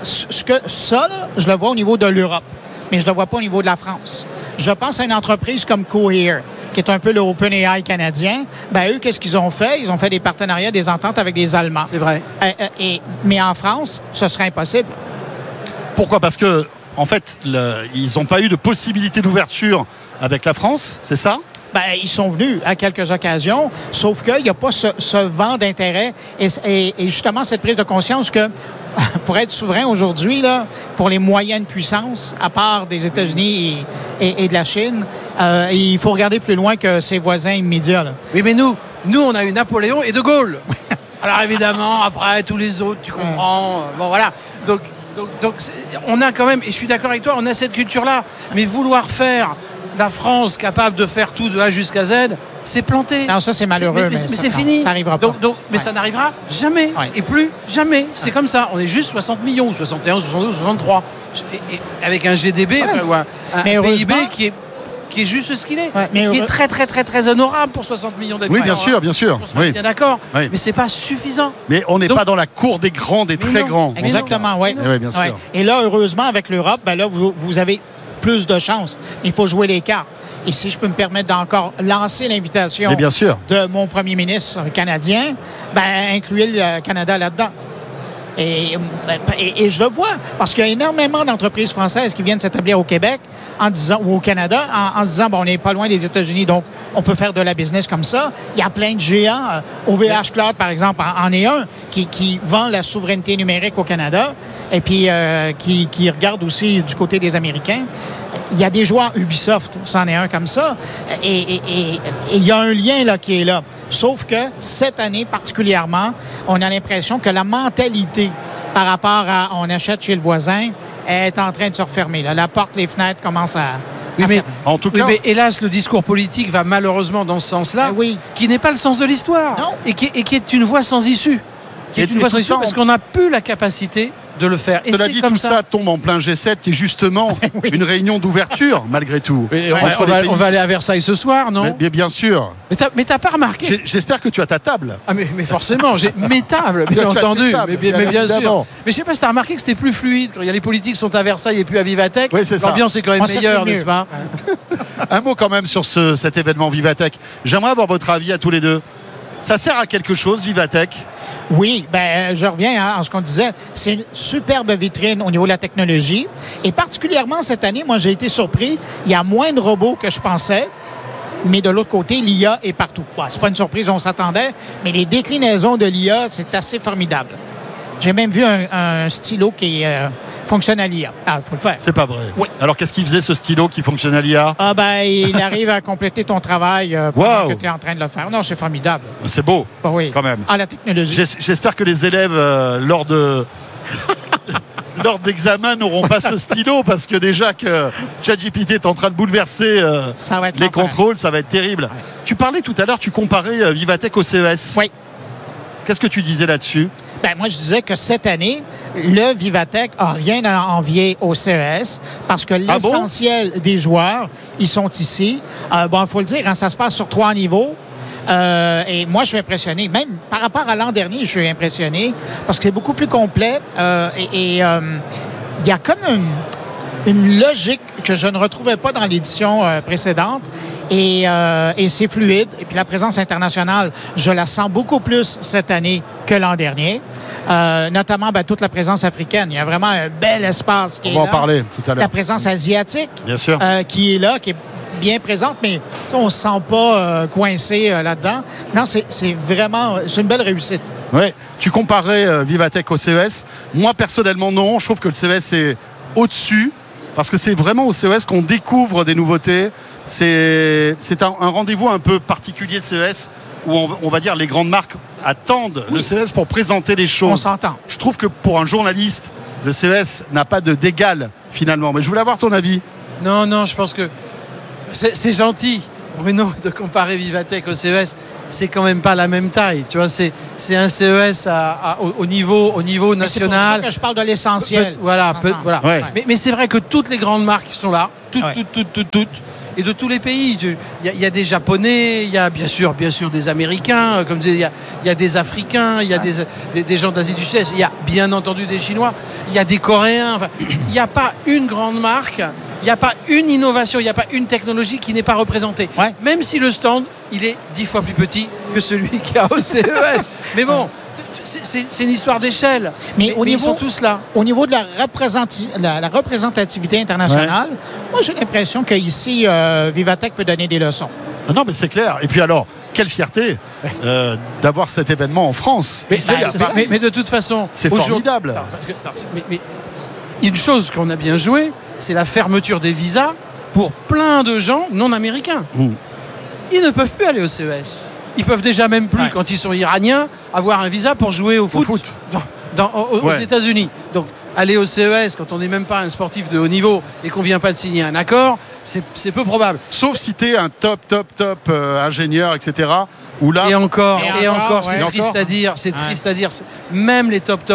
ça, je le vois au niveau de l'Europe, mais je ne le vois pas au niveau de la France. Je pense à une entreprise comme Cohere, qui est un peu le OpenAI canadien. Ben, eux, qu'est-ce qu'ils ont fait? Ils ont fait des partenariats, des ententes avec des Allemands.
C'est vrai.
Mais en France, ce serait impossible.
Pourquoi? Parce que, en fait, ils n'ont pas eu de possibilité d'ouverture avec la France, c'est ça?
Ben, ils sont venus à quelques occasions, sauf qu'il n'y a pas ce vent d'intérêt et justement cette prise de conscience que pour être souverain aujourd'hui, là, pour les moyennes puissances, à part des États-Unis et de la Chine, il faut regarder plus loin que ses voisins immédiats. Là.
Oui, mais nous, on a eu Napoléon et De Gaulle. Alors évidemment, après, tous les autres, tu comprends. Bon, voilà. Donc, on a quand même, et je suis d'accord avec toi, on a cette culture-là. Mais vouloir faire la France capable de faire tout de A jusqu'à Z, c'est planté.
Non, ça c'est malheureux.
Mais c'est fini.
Ça n'arrivera pas.
Mais ça n'arrivera jamais.
Ouais.
Et plus jamais. C'est comme ça. On est juste 60 millions, 61, 62, 63. Et avec un GDB, un PIB qui est juste ce qu'il est.
Ouais,
qui est très, très, très, très honorable pour 60 millions d'habitants.
Oui, bien sûr, bien sûr.
On est bien d'accord.
Oui.
Mais c'est pas suffisant.
Mais on n'est pas dans la cour des grands, des très grands.
Exactement, oui.
Oui, bien sûr.
Ouais. Et là, heureusement, avec l'Europe, ben là, vous avez plus de chances. Il faut jouer les cartes. Et si je peux me permettre d'encore lancer l'invitation de mon premier ministre canadien, ben incluez le Canada là-dedans. Et je le vois, parce qu'il y a énormément d'entreprises françaises qui viennent s'établir au Québec ou au Canada en se disant, bon, on n'est pas loin des États-Unis, donc on peut faire de la business comme ça. Il y a plein de géants. OVH Cloud, par exemple, en est un qui vend la souveraineté numérique au Canada et puis qui regarde aussi du côté des Américains. Il y a des joueurs Ubisoft, c'en est un comme ça. Et il y a un lien là qui est là. Sauf que cette année particulièrement, on a l'impression que la mentalité par rapport à on achète chez le voisin est en train de se refermer. Là. La porte, les fenêtres commencent à...
Oui, mais,
en tout cas,
mais hélas, le discours politique va malheureusement dans ce sens-là, qui n'est pas le sens de l'histoire et qui est une voie sans issue. Qui est une voie sans issue parce qu'on n'a plus la capacité de le faire. Et
cela dit, tout ça tombe en plein G7 qui est justement une réunion d'ouverture malgré tout.
On va aller à Versailles ce soir, non?
Mais bien sûr.
Mais t'as pas remarqué?
J'espère que tu as ta table.
Ah mais forcément, j'ai mes tables, bien entendu. Mais bien sûr. Mais je sais pas si t'as remarqué que c'était plus fluide quand les politiques sont à Versailles et puis à Vivatech.
Oui, c'est ça.
L'ambiance est quand même meilleure, n'est-ce pas?
Un mot quand même sur cet événement Vivatech. J'aimerais avoir votre avis à tous les deux. Ça sert à quelque chose, Vivatech?
Oui, je reviens à ce qu'on disait. C'est une superbe vitrine au niveau de la technologie. Et particulièrement cette année, moi, j'ai été surpris. Il y a moins de robots que je pensais. Mais de l'autre côté, l'IA est partout. Bon, c'est pas une surprise, on s'attendait. Mais les déclinaisons de l'IA, c'est assez formidable. J'ai même vu un stylo qui fonctionne à l'IA. Ah, il faut le faire.
C'est pas vrai.
Oui.
Alors, qu'est-ce qu'il faisait, ce stylo qui fonctionne à l'IA?
Il arrive à compléter ton travail pendant que tu es en train de le faire. Non, c'est formidable.
C'est beau, quand même.
Ah, la technologie.
J'espère que les élèves, lors d'examen, n'auront pas ce stylo parce que déjà que ChatGPT est en train de bouleverser les contrôles, ça va être terrible. Ouais. Tu parlais tout à l'heure, tu comparais Vivatech au CES.
Oui.
Qu'est-ce que tu disais là-dessus?
Moi, je disais que cette année, le Vivatech n'a rien à envier au CES parce que l'essentiel des joueurs, ils sont ici. Il faut le dire, ça se passe sur 3 niveaux. Et moi, je suis impressionné. Même par rapport à l'an dernier, je suis impressionné parce que c'est beaucoup plus complet. Il y a comme une logique que je ne retrouvais pas dans l'édition précédente. Et c'est fluide. Et puis la présence internationale, je la sens beaucoup plus cette année que l'an dernier. Notamment toute la présence africaine. Il y a vraiment un bel espace qui est là.
On va en parler tout à l'heure.
La présence asiatique,
bien sûr,
qui est là, qui est bien présente, mais on ne se sent pas coincé là-dedans. Non, c'est vraiment une belle réussite.
Oui. Tu comparais Vivatech au CES. Moi, personnellement, non. Je trouve que le CES est au-dessus parce que c'est vraiment au CES qu'on découvre des nouveautés. C'est un rendez-vous un peu particulier de CES où on va dire les grandes marques attendent le CES pour présenter les choses.
On s'entend.
Je trouve que pour un journaliste, le CES n'a pas d'égal finalement. Mais je voulais avoir ton avis.
Non, je pense que c'est gentil, Bruno, de comparer Vivatech au CES. C'est quand même pas la même taille, tu vois. C'est un CES au niveau national.
C'est pour ça que je parle de l'essentiel.
Voilà.
Ouais.
Mais c'est vrai que toutes les grandes marques sont là, toutes, et de tous les pays. Il y a des Japonais, il y a bien sûr des Américains, comme il y a des Africains, il y a des gens d'Asie du Sud-Est, il y a bien entendu des Chinois, il y a des Coréens. Enfin, il n'y a pas une grande marque. Il n'y a pas une innovation, il n'y a pas une technologie qui n'est pas représentée.
Ouais.
Même si le stand, il est 10 fois plus petit que celui qu'il y a au CES. Mais bon, c'est une histoire d'échelle. Mais ils sont tous là.
Au niveau de la représentativité internationale, moi j'ai l'impression qu'ici, Vivatech peut donner des leçons.
Non, mais c'est clair. Et puis alors, quelle fierté d'avoir cet événement en France.
Mais de toute façon,
c'est formidable.
Mais une chose qu'on a bien jouée, c'est la fermeture des visas pour plein de gens non américains. Ils ne peuvent plus aller au CES. Ils peuvent déjà même plus, quand ils sont iraniens, avoir un visa pour jouer au foot. Aux États-Unis. Donc, aller au CES quand on n'est même pas un sportif de haut niveau et qu'on ne vient pas de signer un accord, c'est peu probable.
Sauf si tu es un top ingénieur, etc. Où là,
et encore, c'est triste à dire. C'est triste à dire. Même les top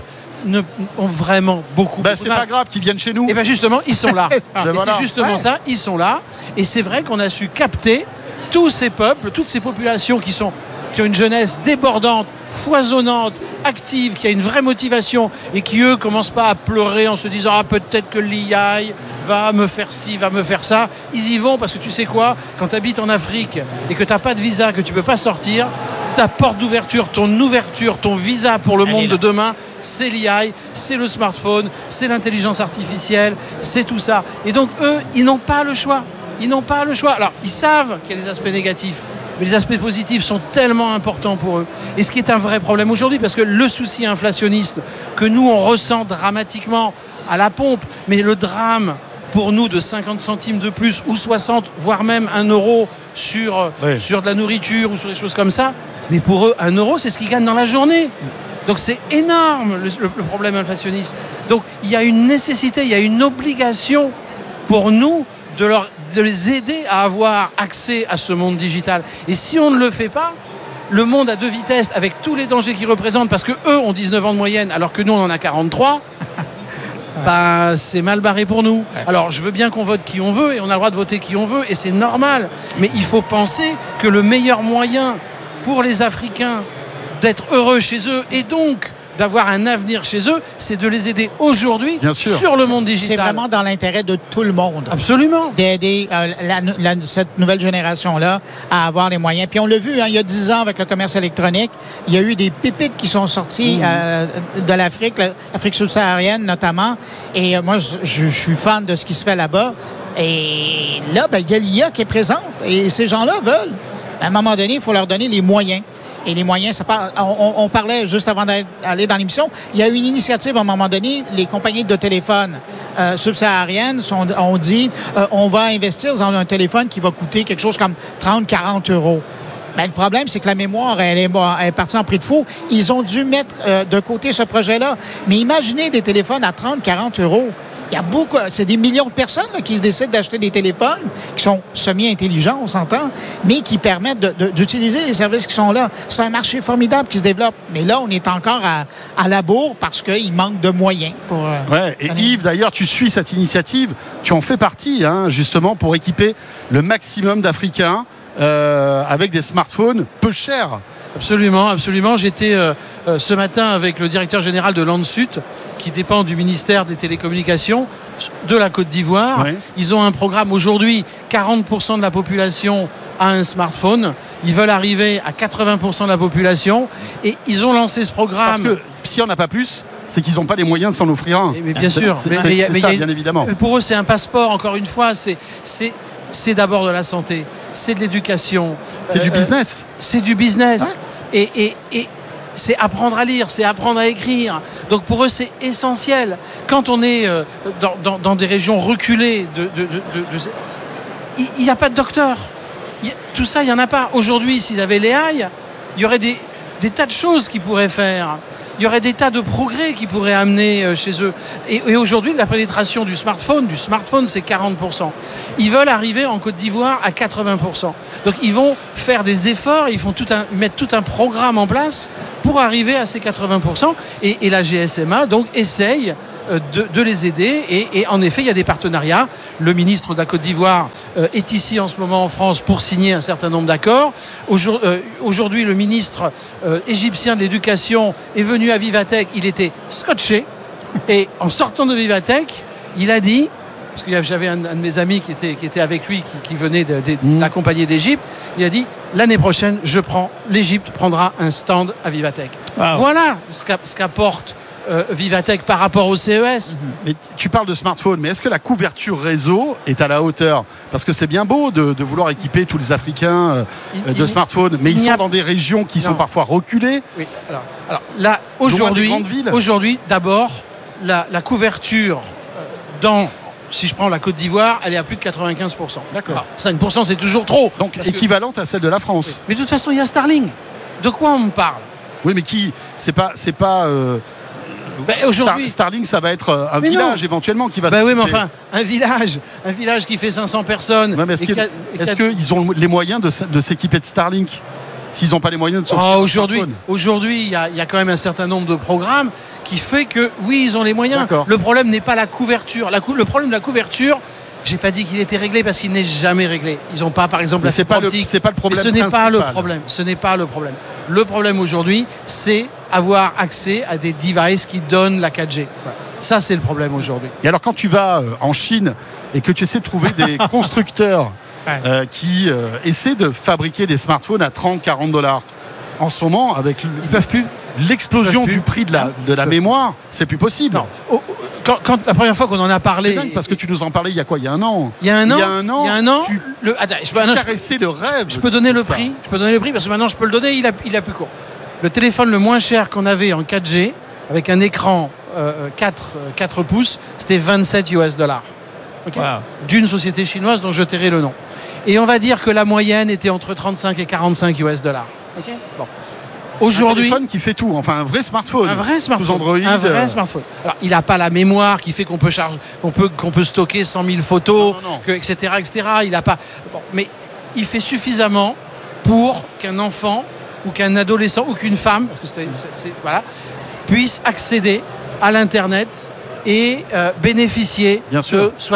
ont vraiment beaucoup de
c'est pas grave qu'ils viennent chez nous.
Et bien justement, ils sont là. C'est justement ça, ils sont là. Et c'est vrai qu'on a su capter tous ces peuples, toutes ces populations qui ont une jeunesse débordante, foisonnante, active, qui a une vraie motivation et qui, eux, commencent pas à pleurer en se disant « Ah, peut-être que l'IAI va me faire ci, va me faire ça ». Ils y vont parce que tu sais quoi, quand tu habites en Afrique et que tu n'as pas de visa, que tu peux pas sortir, ta porte d'ouverture, ton visa pour le monde de demain, c'est l'IAI, c'est le smartphone, c'est l'intelligence artificielle, c'est tout ça. Et donc, eux, ils n'ont pas le choix. Alors, ils savent qu'il y a des aspects négatifs, mais les aspects positifs sont tellement importants pour eux. Et ce qui est un vrai problème aujourd'hui, parce que le souci inflationniste que nous, on ressent dramatiquement à la pompe, mais le drame pour nous de 50 centimes de plus ou 60, voire même 1 euro sur de la nourriture ou sur des choses comme ça, mais pour eux, 1 euro, c'est ce qu'ils gagnent dans la journée. Donc c'est énorme le problème inflationniste. Donc il y a une nécessité, il y a une obligation pour nous de les aider à avoir accès à ce monde digital. Et si on ne le fait pas, le monde à 2 vitesses, avec tous les dangers qu'ils représentent, parce qu'eux ont 19 ans de moyenne, alors que nous on en a 43, c'est mal barré pour nous. Alors je veux bien qu'on vote qui on veut, et on a le droit de voter qui on veut, et c'est normal. Mais il faut penser que le meilleur moyen pour les Africains d'être heureux chez eux, et donc d'avoir un avenir chez eux, c'est de les aider aujourd'hui sur le monde digital.
C'est vraiment dans l'intérêt de tout le monde.
Absolument.
D'aider cette nouvelle génération-là à avoir les moyens. Puis on l'a vu, il y a 10 ans avec le commerce électronique, il y a eu des pépites qui sont sorties de l'Afrique subsaharienne notamment. Et moi, je suis fan de ce qui se fait là-bas. Et là, il y a l'IA qui est présente. Et ces gens-là veulent. À un moment donné, il faut leur donner les moyens. Et les moyens, on parlait juste avant d'aller dans l'émission, il y a une initiative à un moment donné, les compagnies de téléphone subsahariennes ont dit on va investir dans un téléphone qui va coûter quelque chose comme 30-40 euros. Le problème, c'est que la mémoire, elle est partie en prix de fou. Ils ont dû mettre de côté ce projet-là. Mais imaginez des téléphones à 30-40 euros. Il y a beaucoup, c'est des millions de personnes qui se décident d'acheter des téléphones qui sont semi-intelligents, on s'entend, mais qui permettent d'utiliser les services qui sont là. C'est un marché formidable qui se développe. Mais là, on est encore à la bourre parce qu'il manque de moyens.
Et Yves, d'ailleurs, tu suis cette initiative. Tu en fais partie, justement, pour équiper le maximum d'Africains avec des smartphones peu chers.
Absolument. J'étais ce matin avec le directeur général de Landsut, qui dépend du ministère des Télécommunications de la Côte d'Ivoire. Ils ont un programme aujourd'hui, 40% de la population a un smartphone. Ils veulent arriver à 80% de la population. Et ils ont lancé ce programme.
Parce que si on n'a pas plus, c'est qu'ils n'ont pas les moyens de s'en offrir un.
Mais bien sûr.
C'est ça, bien évidemment.
Pour eux, c'est un passeport, encore une fois. C'est d'abord de la santé. C'est de l'éducation.
C'est du business.
C'est du business. Et c'est apprendre à lire, c'est apprendre à écrire. Donc pour eux, c'est essentiel. Quand on est dans des régions reculées, il n'y a pas de docteur. tout ça, il n'y en a pas. Aujourd'hui, s'ils avaient l'AI, il y aurait des tas de choses qu'ils pourraient faire. Il y aurait des tas de progrès qu'ils pourraient amener chez eux. Et aujourd'hui, la pénétration du smartphone, c'est 40%. Ils veulent arriver en Côte d'Ivoire à 80%. Donc ils vont faire des efforts, ils vont mettre tout un programme en place pour arriver à ces 80%. Et la GSMA donc essaye de les aider. Et en effet, il y a des partenariats. Le ministre de la Côte d'Ivoire est ici en ce moment en France pour signer un certain nombre d'accords. Aujourd'hui, le ministre égyptien de l'Éducation est venu à Vivatech. Il était scotché. Et en sortant de Vivatech, il a dit, parce que j'avais un de mes amis qui était avec lui, qui venait de l'accompagner d'Égypte, il a dit, l'année prochaine, l'Égypte prendra un stand à Vivatech. Wow. Voilà ce qu'apporte Vivatech par rapport au CES.
Mais tu parles de smartphone, mais est-ce que la couverture réseau est à la hauteur? Parce que c'est bien beau de vouloir équiper tous les Africains de smartphones, mais ils sont dans des régions qui sont parfois reculées. Oui.
Alors là, aujourd'hui, d'abord, la couverture si je prends la Côte d'Ivoire, elle est à plus de 95%.
D'accord.
5%, c'est toujours trop.
Donc équivalente à celle de la France.
Oui. Mais de toute façon, il y a Starlink. De quoi on me parle?
Oui, mais c'est pas aujourd'hui, Starlink, ça va être un village éventuellement qui va se
oui, mais enfin, un village qui fait 500 personnes.
Ouais, est-ce qu'ils ont les moyens de s'équiper de Starlink s'ils n'ont pas les moyens de
Aujourd'hui, il y a quand même un certain nombre de programmes qui fait que, oui, ils ont les moyens. D'accord. Le problème n'est pas la couverture. Le problème de la couverture, j'ai pas dit qu'il était réglé parce qu'il n'est jamais réglé. Ils n'ont pas, par exemple,
c'est pas le problème.
Ce n'est pas le problème. Ce n'est pas le problème. Le problème aujourd'hui, c'est avoir accès à des devices qui donnent la 4G. Voilà. Ça, c'est le problème aujourd'hui.
Et alors, quand tu vas en Chine et que tu essaies de trouver des constructeurs qui essaient de fabriquer des smartphones à 30-40 $, en ce moment, avec
ils peuvent plus.
L'explosion du prix de la mémoire, c'est plus possible.
Non. Quand la première fois qu'on en a parlé,
c'est dingue parce que tu nous en parlais il y a quoi? Il y a un an.
Il y a un an.
Tu caressais le rêve.
Je peux donner le prix. Je peux donner le prix parce que maintenant je peux le donner. Il a plus court. Le téléphone le moins cher qu'on avait en 4G avec un écran 4 pouces, c'était $27. Okay. Wow. D'une société chinoise dont je tairai le nom. Et on va dire que la moyenne était entre 35 et 45 $. Okay. Bon. Aujourd'hui,
un téléphone qui fait tout, enfin un vrai smartphone.
Un vrai smartphone.
Sous Android.
Un vrai smartphone. Alors, il n'a pas la mémoire qui fait qu'on peut stocker 100 000 photos, etc. Il n'a pas. Bon, mais il fait suffisamment pour qu'un enfant ou qu'un adolescent ou qu'une femme, parce que puisse accéder à l'internet et bénéficier de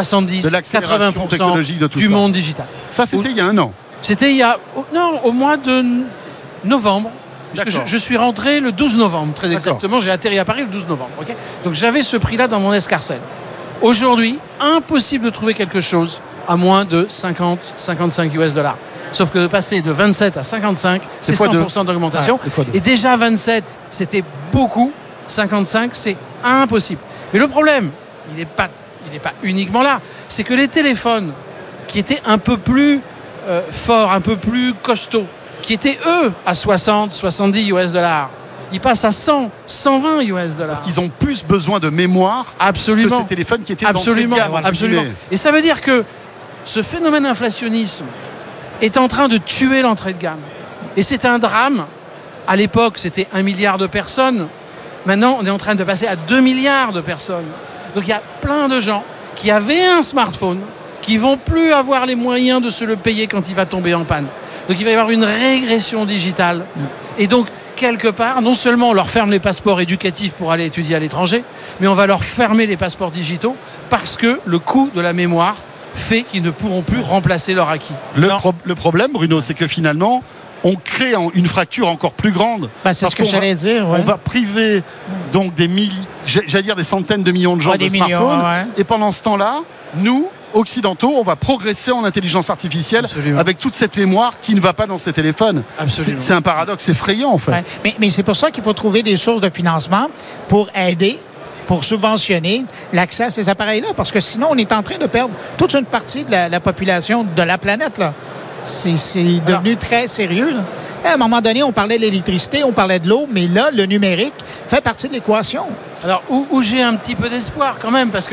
70-80% du monde digital.
Ça, c'était il y a un an.
C'était au mois de novembre. Je suis rentré le 12 novembre, très exactement. J'ai atterri à Paris le 12 novembre. Okay, donc j'avais ce prix-là dans mon escarcelle. Aujourd'hui, impossible de trouver quelque chose à moins de 50-55 $. Sauf que de passer de 27 à 55, c'est 100% d'augmentation. Et déjà 27, c'était beaucoup. 55, c'est impossible. Mais le problème, il n'est pas uniquement là. C'est que les téléphones qui étaient un peu plus forts, un peu plus costauds, qui étaient eux à 60-70 $, ils passent à 100-120 $.
Parce qu'ils ont plus besoin de mémoire que ces téléphones qui étaient d'entrée de gamme.
Absolument. Et ça veut dire que ce phénomène inflationnisme est en train de tuer l'entrée de gamme. Et c'est un drame. À l'époque, c'était 1 milliard de personnes. Maintenant, on est en train de passer à 2 milliards de personnes. Donc il y a plein de gens qui avaient un smartphone qui vont plus avoir les moyens de se le payer quand il va tomber en panne. Donc il va y avoir une régression digitale. Et donc, quelque part, non seulement on leur ferme les passeports éducatifs pour aller étudier à l'étranger, mais on va leur fermer les passeports digitaux parce que le coût de la mémoire fait qu'ils ne pourront plus remplacer leur acquis.
Le problème, Bruno, c'est que finalement, on crée une fracture encore plus grande.
C'est ce que j'allais dire. Ouais.
On va priver donc des centaines de millions de gens de smartphones. Et pendant ce temps-là, nous, occidentaux, on va progresser en intelligence artificielle. Absolument. Avec toute cette mémoire qui ne va pas dans ces téléphones. C'est un paradoxe effrayant en fait.
Ouais. Mais c'est pour ça qu'il faut trouver des sources de financement pour aider, pour subventionner l'accès à ces appareils-là. Parce que sinon, on est en train de perdre toute une partie de la population de la planète. Là. C'est devenu très sérieux. Là. À un moment donné, on parlait de l'électricité, on parlait de l'eau, mais là, le numérique fait partie de l'équation.
Alors, où j'ai un petit peu d'espoir quand même, parce que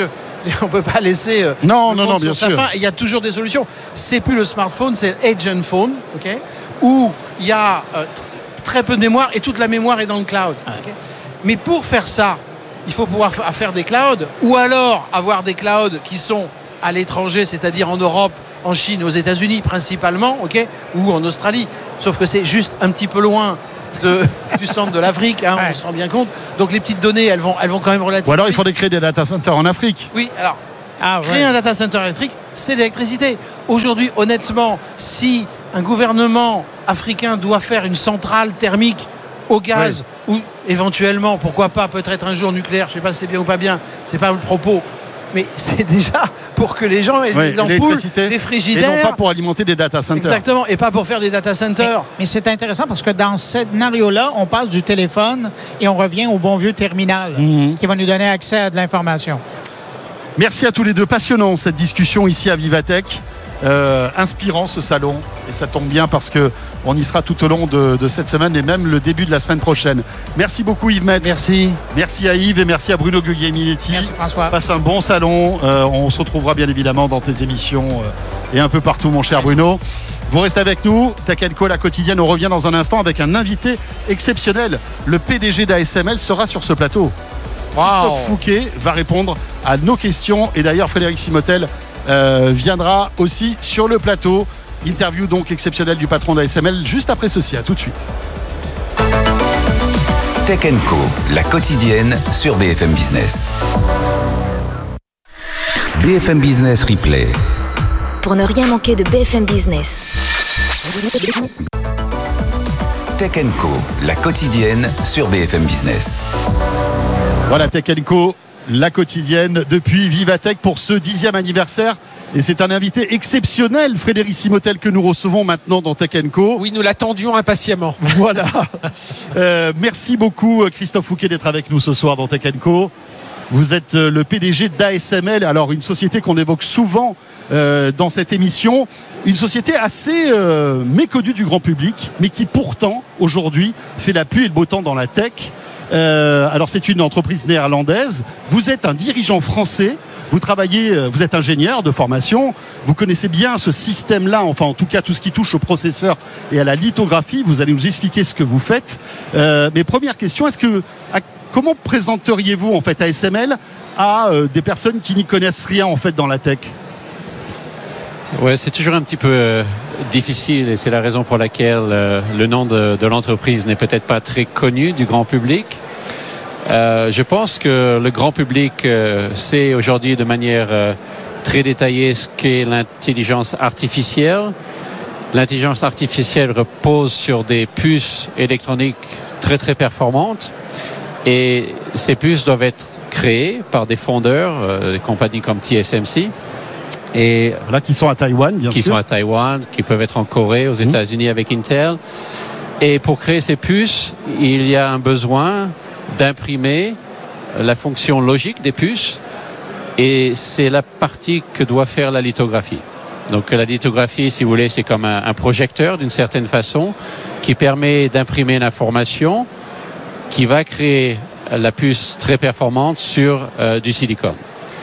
On peut pas laisser
non,
monde
bien
sur sa
sûr.
faim. Il y a toujours des solutions. C'est plus le smartphone, c'est l'agent phone, ok, où il y a très peu de mémoire et toute la mémoire est dans le cloud. Okay. Mais pour faire ça, il faut pouvoir faire des clouds ou alors avoir des clouds qui sont à l'étranger, c'est-à-dire en Europe, en Chine, aux États-Unis principalement, ok, ou en Australie. Sauf que c'est juste un petit peu loin du centre de l'Afrique, hein, on se rend bien compte. Donc les petites données, elles vont quand même relativement.
Ou alors il faudrait créer des data centers en Afrique.
Oui, alors créer un data center électrique, c'est l'électricité. Aujourd'hui, honnêtement, si un gouvernement africain doit faire une centrale thermique au gaz ou éventuellement, pourquoi pas, peut-être un jour nucléaire, je ne sais pas si c'est bien ou pas bien, c'est pas le propos. Mais c'est déjà pour que les gens aient des ampoules, des frigidaires.
Et non pas pour alimenter des data centers.
Exactement, et pas pour faire des data centers.
Mais c'est intéressant parce que dans ce scénario-là, on passe du téléphone et on revient au bon vieux terminal qui va nous donner accès à de l'information.
Merci à tous les deux. Passionnant cette discussion ici à Vivatech. Inspirant ce salon, et ça tombe bien parce qu'on y sera tout au long de cette semaine et même le début de la semaine prochaine. Merci beaucoup Yves Maître. Merci à Yves et merci à Bruno Guglielminetti.
Merci François.
Passe un bon salon. On se retrouvera bien évidemment dans tes émissions et un peu partout, mon cher Bruno. Vous restez avec nous. Tech & Co, la quotidienne. On revient dans un instant avec un invité exceptionnel. Le PDG d'ASML sera sur ce plateau. Christophe Fouquet va répondre à nos questions et d'ailleurs Frédéric Simotel viendra aussi sur le plateau. Interview donc exceptionnelle du patron d'ASML juste après ceci. À tout de suite.
Tech & Co, la quotidienne sur BFM Business. BFM Business Replay.
Pour ne rien manquer de BFM Business.
Tech & Co, la quotidienne sur BFM Business.
Voilà Tech & Co, la quotidienne depuis Vivatech pour ce 10e anniversaire. Et c'est un invité exceptionnel, Frédéric Simotel, que nous recevons maintenant dans Tech & Co.
Oui, nous l'attendions impatiemment.
Voilà. Merci beaucoup Christophe Fouquet d'être avec nous ce soir dans Tech & Co. Vous êtes le PDG d'ASML, alors une société qu'on évoque souvent dans cette émission. Une société assez méconnue du grand public, mais qui pourtant, aujourd'hui, fait la pluie et le beau temps dans la tech. Alors c'est une entreprise néerlandaise. Vous êtes un dirigeant français. Vous travaillez, vous êtes ingénieur de formation. Vous connaissez bien ce système-là, enfin en tout cas tout ce qui touche au processeur et à la lithographie. Vous allez nous expliquer ce que vous faites. Mais première question, comment présenteriez-vous en fait ASML à des personnes qui n'y connaissent rien en fait dans la tech?
Ouais, c'est toujours un petit peu difficile et c'est la raison pour laquelle le nom de l'entreprise n'est peut-être pas très connu du grand public. Je pense que le grand public sait aujourd'hui de manière très détaillée ce qu'est l'intelligence artificielle. L'intelligence artificielle repose sur des puces électroniques très très performantes et ces puces doivent être créées par des fondeurs, des compagnies comme TSMC. Et
là, qui sont à Taïwan, bien sûr.
Qui sont à Taïwan, qui peuvent être en Corée, aux États-Unis avec Intel. Et pour créer ces puces, il y a un besoin d'imprimer la fonction logique des puces. Et c'est la partie que doit faire la lithographie. Donc la lithographie, si vous voulez, c'est comme un projecteur d'une certaine façon qui permet d'imprimer l'information qui va créer la puce très performante sur du silicone.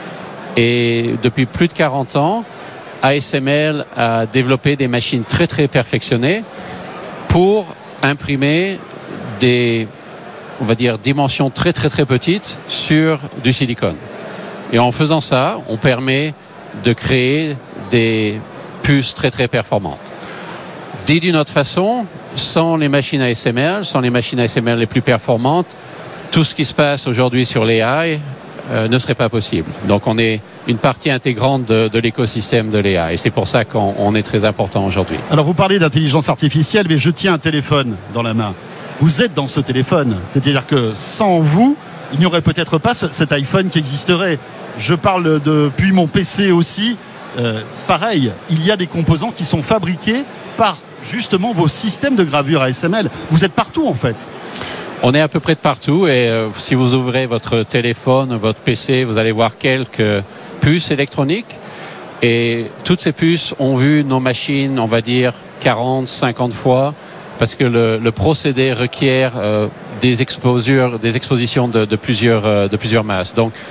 Et depuis plus de 40 ans, ASML a développé des machines très très perfectionnées pour imprimer des, on va dire, dimensions très très très petites sur du silicone. Et en faisant ça, on permet de créer des puces très très performantes. Dit d'une autre façon, sans les machines ASML, sans les machines ASML les plus performantes, tout ce qui se passe aujourd'hui sur l'AI ne serait pas possible. Donc on est une partie intégrante de l'écosystème de l'AI et c'est pour ça qu'on est très important aujourd'hui.
Alors vous parlez d'intelligence artificielle, mais je tiens un téléphone dans la main. Vous êtes dans ce téléphone, c'est-à-dire que sans vous, il n'y aurait peut-être pas cet iPhone qui existerait. Je parle depuis mon PC aussi. Pareil, il y a des composants qui sont fabriqués par justement vos systèmes de gravure ASML. Vous êtes partout en fait.
On est à peu près de partout et si vous ouvrez votre téléphone, votre PC, vous allez voir quelques puces électroniques et toutes ces puces ont vu nos machines, on va dire 40, 50 fois parce que le procédé requiert des expositions de plusieurs masses. Donc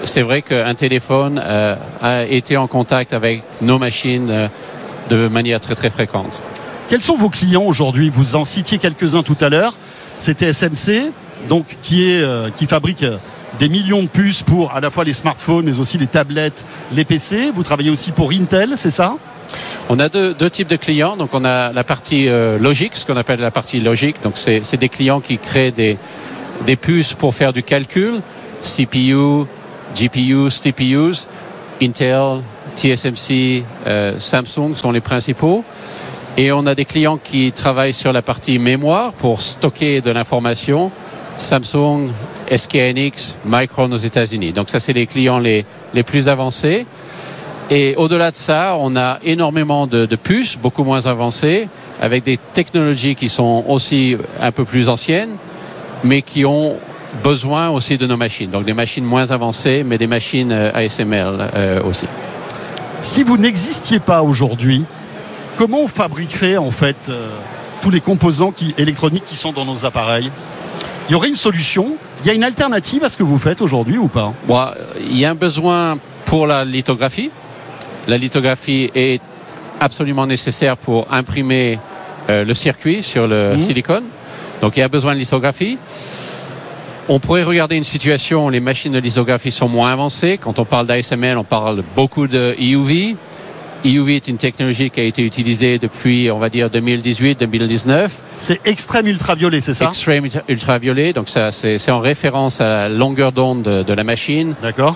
c'est vrai qu'un téléphone a été en contact avec nos machines de manière très très fréquente.
Quels sont vos clients aujourd'hui? Vous en citiez quelques-uns tout à l'heure. C'était SMC, donc qui fabrique des millions de puces pour à la fois les smartphones, mais aussi les tablettes, les PC. Vous travaillez aussi pour Intel, c'est ça?
On a deux types de clients. Donc on a la partie logique, ce qu'on appelle la partie logique. Donc c'est des clients qui créent des puces pour faire du calcul, CPU, GPU, CPUs, Intel, TSMC, Samsung sont les principaux. Et on a des clients qui travaillent sur la partie mémoire pour stocker de l'information, Samsung, SK hynix, Micron aux États-Unis. Donc ça, c'est les clients les plus avancés. Et au-delà de ça, on a énormément de puces, beaucoup moins avancées, avec des technologies qui sont aussi un peu plus anciennes, mais qui ont besoin aussi de nos machines. Donc des machines moins avancées, mais des machines ASML aussi.
Si vous n'existiez pas aujourd'hui, comment on fabriquerait en fait tous les composants électroniques qui sont dans nos appareils? Il y aurait une solution? Il y a une alternative à ce que vous faites aujourd'hui ou pas?
Bon, il y a un besoin pour la lithographie. La lithographie est absolument nécessaire pour imprimer le circuit sur le silicone. Donc il y a besoin de lithographie. On pourrait regarder une situation où les machines de lithographie sont moins avancées. Quand on parle d'ASML, on parle beaucoup de EUV. EUV est une technologie qui a été utilisée depuis, on va dire, 2018-2019.
C'est extrême ultraviolet, c'est ça?
Extrême ultraviolet, donc ça, c'est en référence à la longueur d'onde de la machine.
D'accord.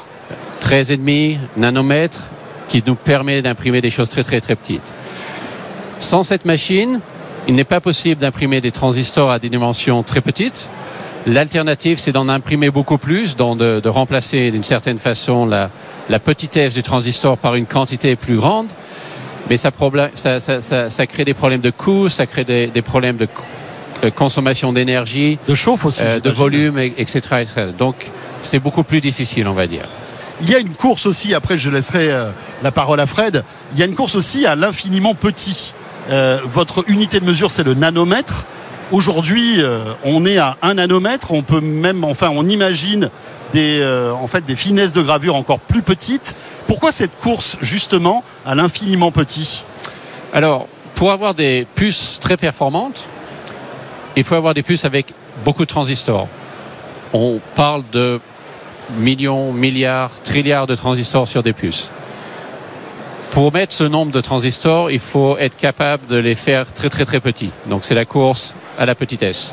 13,5 nanomètres, qui nous permet d'imprimer des choses très très très petites. Sans cette machine, il n'est pas possible d'imprimer des transistors à des dimensions très petites. L'alternative, c'est d'en imprimer beaucoup plus, de remplacer d'une certaine façon la petitesse du transistor par une quantité plus grande. Mais ça crée des problèmes de coût, ça crée des problèmes de consommation d'énergie,
de chauffe aussi,
de volume, etc., etc. Donc, c'est beaucoup plus difficile, on va dire.
Il y a une course aussi, après je laisserai la parole à Fred, il y a une course aussi à l'infiniment petit. Votre unité de mesure, c'est le nanomètre. Aujourd'hui, on est à 1 nanomètre. On peut même, on imagine des finesses de gravure encore plus petites. Pourquoi cette course, justement, à l'infiniment petit?
Alors, pour avoir des puces très performantes, il faut avoir des puces avec beaucoup de transistors. On parle de millions, milliards, trilliards de transistors sur des puces. Pour mettre ce nombre de transistors, il faut être capable de les faire très très très petits. Donc c'est la course à la petitesse.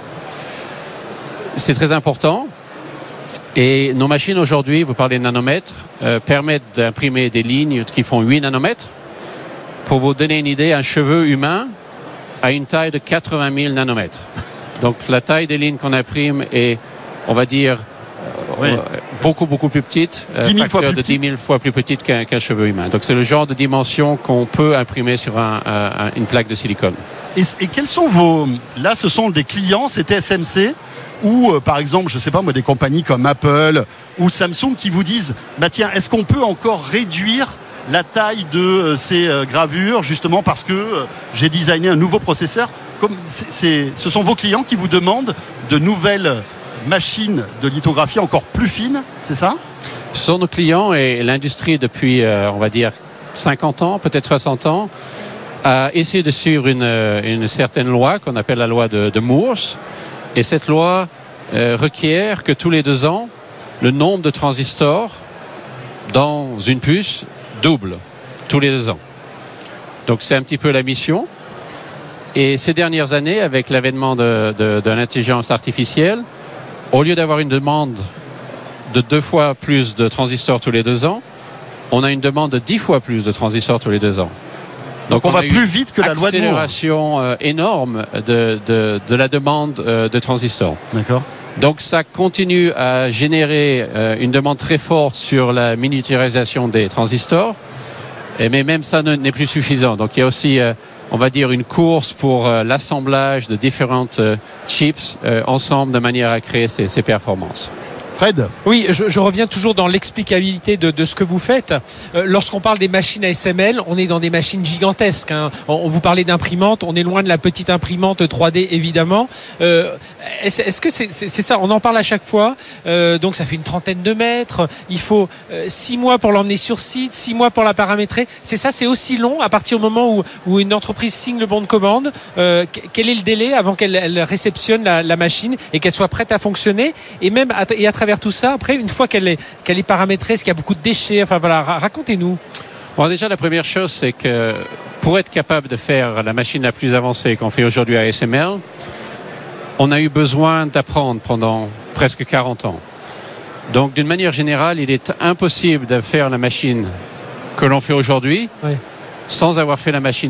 C'est très important. Et nos machines aujourd'hui, vous parlez de nanomètres, permettent d'imprimer des lignes qui font 8 nanomètres. Pour vous donner une idée, un cheveu humain a une taille de 80 000 nanomètres. Donc la taille des lignes qu'on imprime est, on va dire, beaucoup plus petite, facteur de 10 000 fois plus petite qu'un cheveu humain. Donc c'est le genre de dimension qu'on peut imprimer sur une plaque de silicone.
Et quels sont là ce sont des clients, c'est TSMC ou par exemple, je sais pas moi, des compagnies comme Apple ou Samsung qui vous disent, bah tiens, est-ce qu'on peut encore réduire la taille de ces gravures justement parce que j'ai designé un nouveau processeur? Ce sont vos clients qui vous demandent de nouvelles machines de lithographie encore plus fines, c'est ça?
Ce sont nos clients et l'industrie depuis, on va dire, 50 ans, peut-être 60 ans, a essayé de suivre une certaine loi qu'on appelle la loi de Moore. Et cette loi requiert que tous les 2 ans, le nombre de transistors dans une puce double tous les 2 ans. Donc c'est un petit peu la mission. Et ces dernières années, avec l'avènement de l'intelligence artificielle, au lieu d'avoir une demande de 2 fois plus de transistors tous les 2 ans, on a une demande de 10 fois plus de transistors tous les 2 ans.
Donc on va plus vite que la loi de Moore.
Une accélération énorme de la demande de transistors.
D'accord.
Donc ça continue à générer une demande très forte sur la miniaturisation des transistors, mais même ça n'est plus suffisant. Donc il y a aussi, on va dire, une course pour l'assemblage de différentes chips ensemble de manière à créer ces performances.
Fred ?
Oui, je reviens toujours dans l'explicabilité de ce que vous faites. Lorsqu'on parle des machines ASML, on est dans des machines gigantesques. Hein. On vous parlait d'imprimante, on est loin de la petite imprimante 3D évidemment. Est-ce que c'est ça? On en parle à chaque fois. Donc ça fait une trentaine de mètres. Il faut 6 mois pour l'emmener sur site, 6 mois pour la paramétrer. C'est ça, c'est aussi long à partir du moment où une entreprise signe le bon de commande. Quel est le délai avant qu'elle réceptionne la machine et qu'elle soit prête à fonctionner? Et même à travers tout ça, après, une fois qu'elle est paramétrée, est-ce qu'il y a beaucoup de déchets? Enfin voilà, racontez-nous.
Bon, déjà, la première chose, c'est que pour être capable de faire la machine la plus avancée qu'on fait aujourd'hui à ASML, on a eu besoin d'apprendre pendant presque 40 ans. Donc, d'une manière générale, il est impossible de faire la machine que l'on fait aujourd'hui sans avoir fait la machine